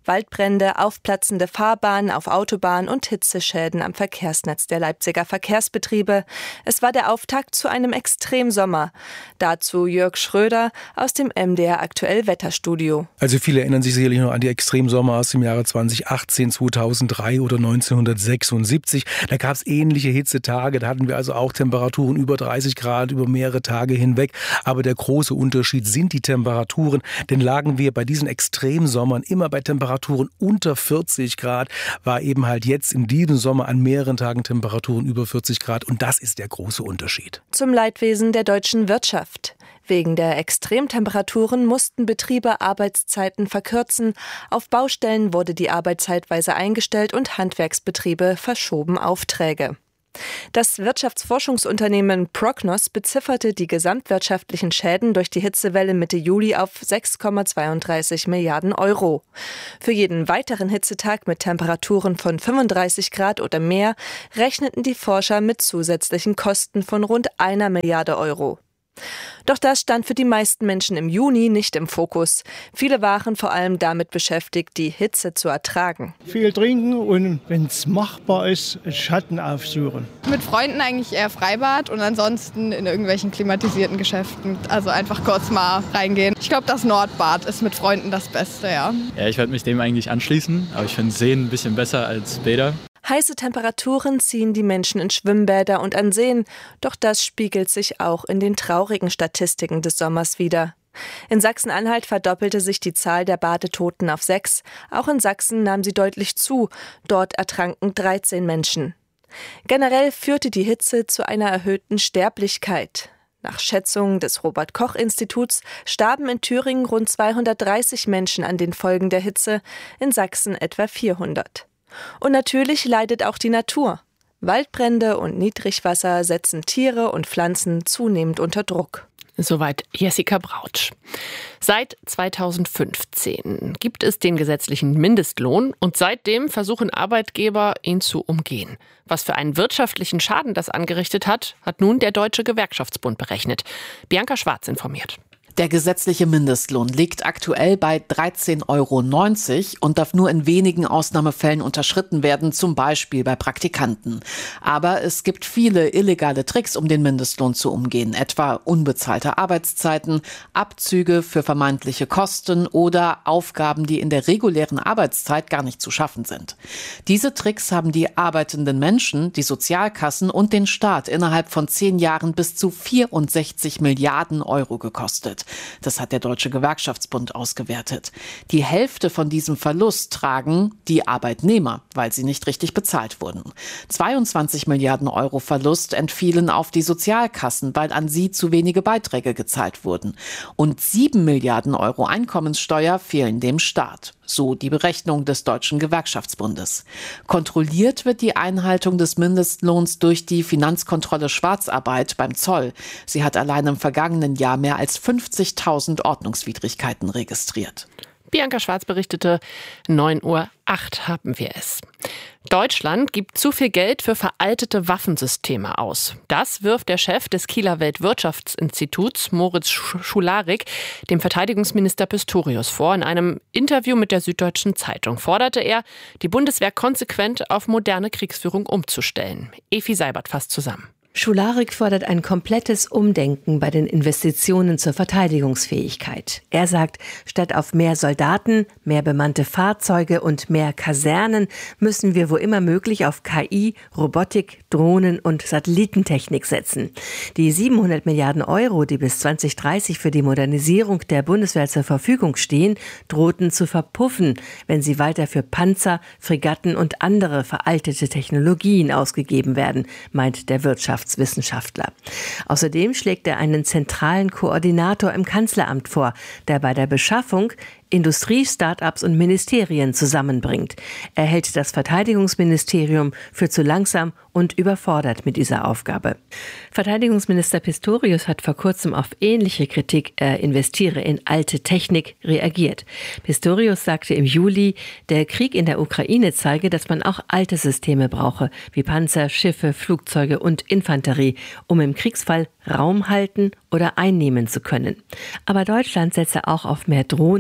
Waldbrände, aufplatzende Fahrbahnen auf Autobahnen und Hitzeschäden am Verkehrsnetz der Leipziger Verkehrsbetriebe. Es war der Auftakt zu einem Extremsommer. Dazu Jörg Schröder aus dem M D R Aktuell Wetterstudio. Also viele erinnern sich sicherlich noch an die Extremsommer aus dem Jahre zweitausendachtzehn, zweitausenddrei oder neunzehnhundertsechsundsiebzig. Da gab es ähnliche Hitzetage. Da hatten wir also auch Temperaturen über dreißig Grad über mehrere Tage hinweg. Aber der große Unterschied sind die Temperaturen. Denn lagen wir bei diesen Extremsommern immer bei Temperaturen unter vierzig Grad, war eben halt jetzt in diesem Sommer an mehreren Tagen Temperaturen über vierzig Grad. Und das ist der große Unterschied. Zum Leidwesen der deutschen Wirtschaft. Wegen der Extremtemperaturen mussten Betriebe Arbeitszeiten verkürzen. Auf Baustellen wurde die Arbeit zeitweise eingestellt und Handwerksbetriebe verschoben Aufträge. Das Wirtschaftsforschungsunternehmen Prognos bezifferte die gesamtwirtschaftlichen Schäden durch die Hitzewelle Mitte Juli auf sechs Komma zweiunddreißig Milliarden Euro. Für jeden weiteren Hitzetag mit Temperaturen von fünfunddreißig Grad oder mehr rechneten die Forscher mit zusätzlichen Kosten von rund einer Milliarde Euro. Doch das stand für die meisten Menschen im Juni nicht im Fokus. Viele waren vor allem damit beschäftigt, die Hitze zu ertragen. Viel trinken und, wenn es machbar ist, Schatten aufsuchen. Mit Freunden eigentlich eher Freibad und ansonsten in irgendwelchen klimatisierten Geschäften. Also einfach kurz mal reingehen. Ich glaube, das Nordbad ist mit Freunden das Beste, ja. Ja, ich werde mich dem eigentlich anschließen, aber ich finde Seen ein bisschen besser als Bäder. Heiße Temperaturen ziehen die Menschen in Schwimmbäder und an Seen, doch das spiegelt sich auch in den traurigen Statistiken des Sommers wider. In Sachsen-Anhalt verdoppelte sich die Zahl der Badetoten auf sechs, auch in Sachsen nahm sie deutlich zu, dort ertranken dreizehn Menschen. Generell führte die Hitze zu einer erhöhten Sterblichkeit. Nach Schätzungen des Robert-Koch-Instituts starben in Thüringen rund zweihundertdreißig Menschen an den Folgen der Hitze, in Sachsen etwa vierhundert. Und natürlich leidet auch die Natur. Waldbrände und Niedrigwasser setzen Tiere und Pflanzen zunehmend unter Druck. Soweit Jessica Brautsch. Seit zweitausendfünfzehn gibt es den gesetzlichen Mindestlohn und seitdem versuchen Arbeitgeber, ihn zu umgehen. Was für einen wirtschaftlichen Schaden das angerichtet hat, hat nun der Deutsche Gewerkschaftsbund berechnet. Bianca Schwarz informiert. Der gesetzliche Mindestlohn liegt aktuell bei dreizehn Euro neunzig und darf nur in wenigen Ausnahmefällen unterschritten werden, zum Beispiel bei Praktikanten. Aber es gibt viele illegale Tricks, um den Mindestlohn zu umgehen, etwa unbezahlte Arbeitszeiten, Abzüge für vermeintliche Kosten oder Aufgaben, die in der regulären Arbeitszeit gar nicht zu schaffen sind. Diese Tricks haben die arbeitenden Menschen, die Sozialkassen und den Staat innerhalb von zehn Jahren bis zu vierundsechzig Milliarden Euro gekostet. Das hat der Deutsche Gewerkschaftsbund ausgewertet. Die Hälfte von diesem Verlust tragen die Arbeitnehmer, weil sie nicht richtig bezahlt wurden. zweiundzwanzig Milliarden Euro Verlust entfielen auf die Sozialkassen, weil an sie zu wenige Beiträge gezahlt wurden. Und sieben Milliarden Euro Einkommenssteuer fehlen dem Staat. So die Berechnung des Deutschen Gewerkschaftsbundes. Kontrolliert wird die Einhaltung des Mindestlohns durch die Finanzkontrolle Schwarzarbeit beim Zoll. Sie hat allein im vergangenen Jahr mehr als fünfzigtausend Ordnungswidrigkeiten registriert. Bianca Schwarz berichtete, neun Uhr acht haben wir es. Deutschland gibt zu viel Geld für veraltete Waffensysteme aus. Das wirft der Chef des Kieler Weltwirtschaftsinstituts, Moritz Schularik, dem Verteidigungsminister Pistorius vor. In einem Interview mit der Süddeutschen Zeitung forderte er, die Bundeswehr konsequent auf moderne Kriegsführung umzustellen. Efi Seibert fasst zusammen. Schularik fordert ein komplettes Umdenken bei den Investitionen zur Verteidigungsfähigkeit. Er sagt, statt auf mehr Soldaten, mehr bemannte Fahrzeuge und mehr Kasernen müssen wir wo immer möglich auf K I, Robotik, Drohnen und Satellitentechnik setzen. Die siebenhundert Milliarden Euro, die bis zwanzig dreißig für die Modernisierung der Bundeswehr zur Verfügung stehen, drohten zu verpuffen, wenn sie weiter für Panzer, Fregatten und andere veraltete Technologien ausgegeben werden, meint der Wirtschaftsminister. Wissenschaftler. Außerdem schlägt er einen zentralen Koordinator im Kanzleramt vor, der bei der Beschaffung Industrie, Start-ups und Ministerien zusammenbringt. Er hält das Verteidigungsministerium für zu langsam und überfordert mit dieser Aufgabe. Verteidigungsminister Pistorius hat vor kurzem auf ähnliche Kritik, er investiere in alte Technik, reagiert. Pistorius sagte im Juli, der Krieg in der Ukraine zeige, dass man auch alte Systeme brauche, wie Panzer, Schiffe, Flugzeuge und Infanterie, um im Kriegsfall Raum halten oder einnehmen zu können. Aber Deutschland setze auch auf mehr Drohnen und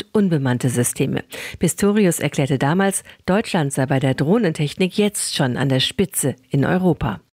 und unbemannte Systeme. Pistorius erklärte damals, Deutschland sei bei der Drohnentechnik jetzt schon an der Spitze in Europa.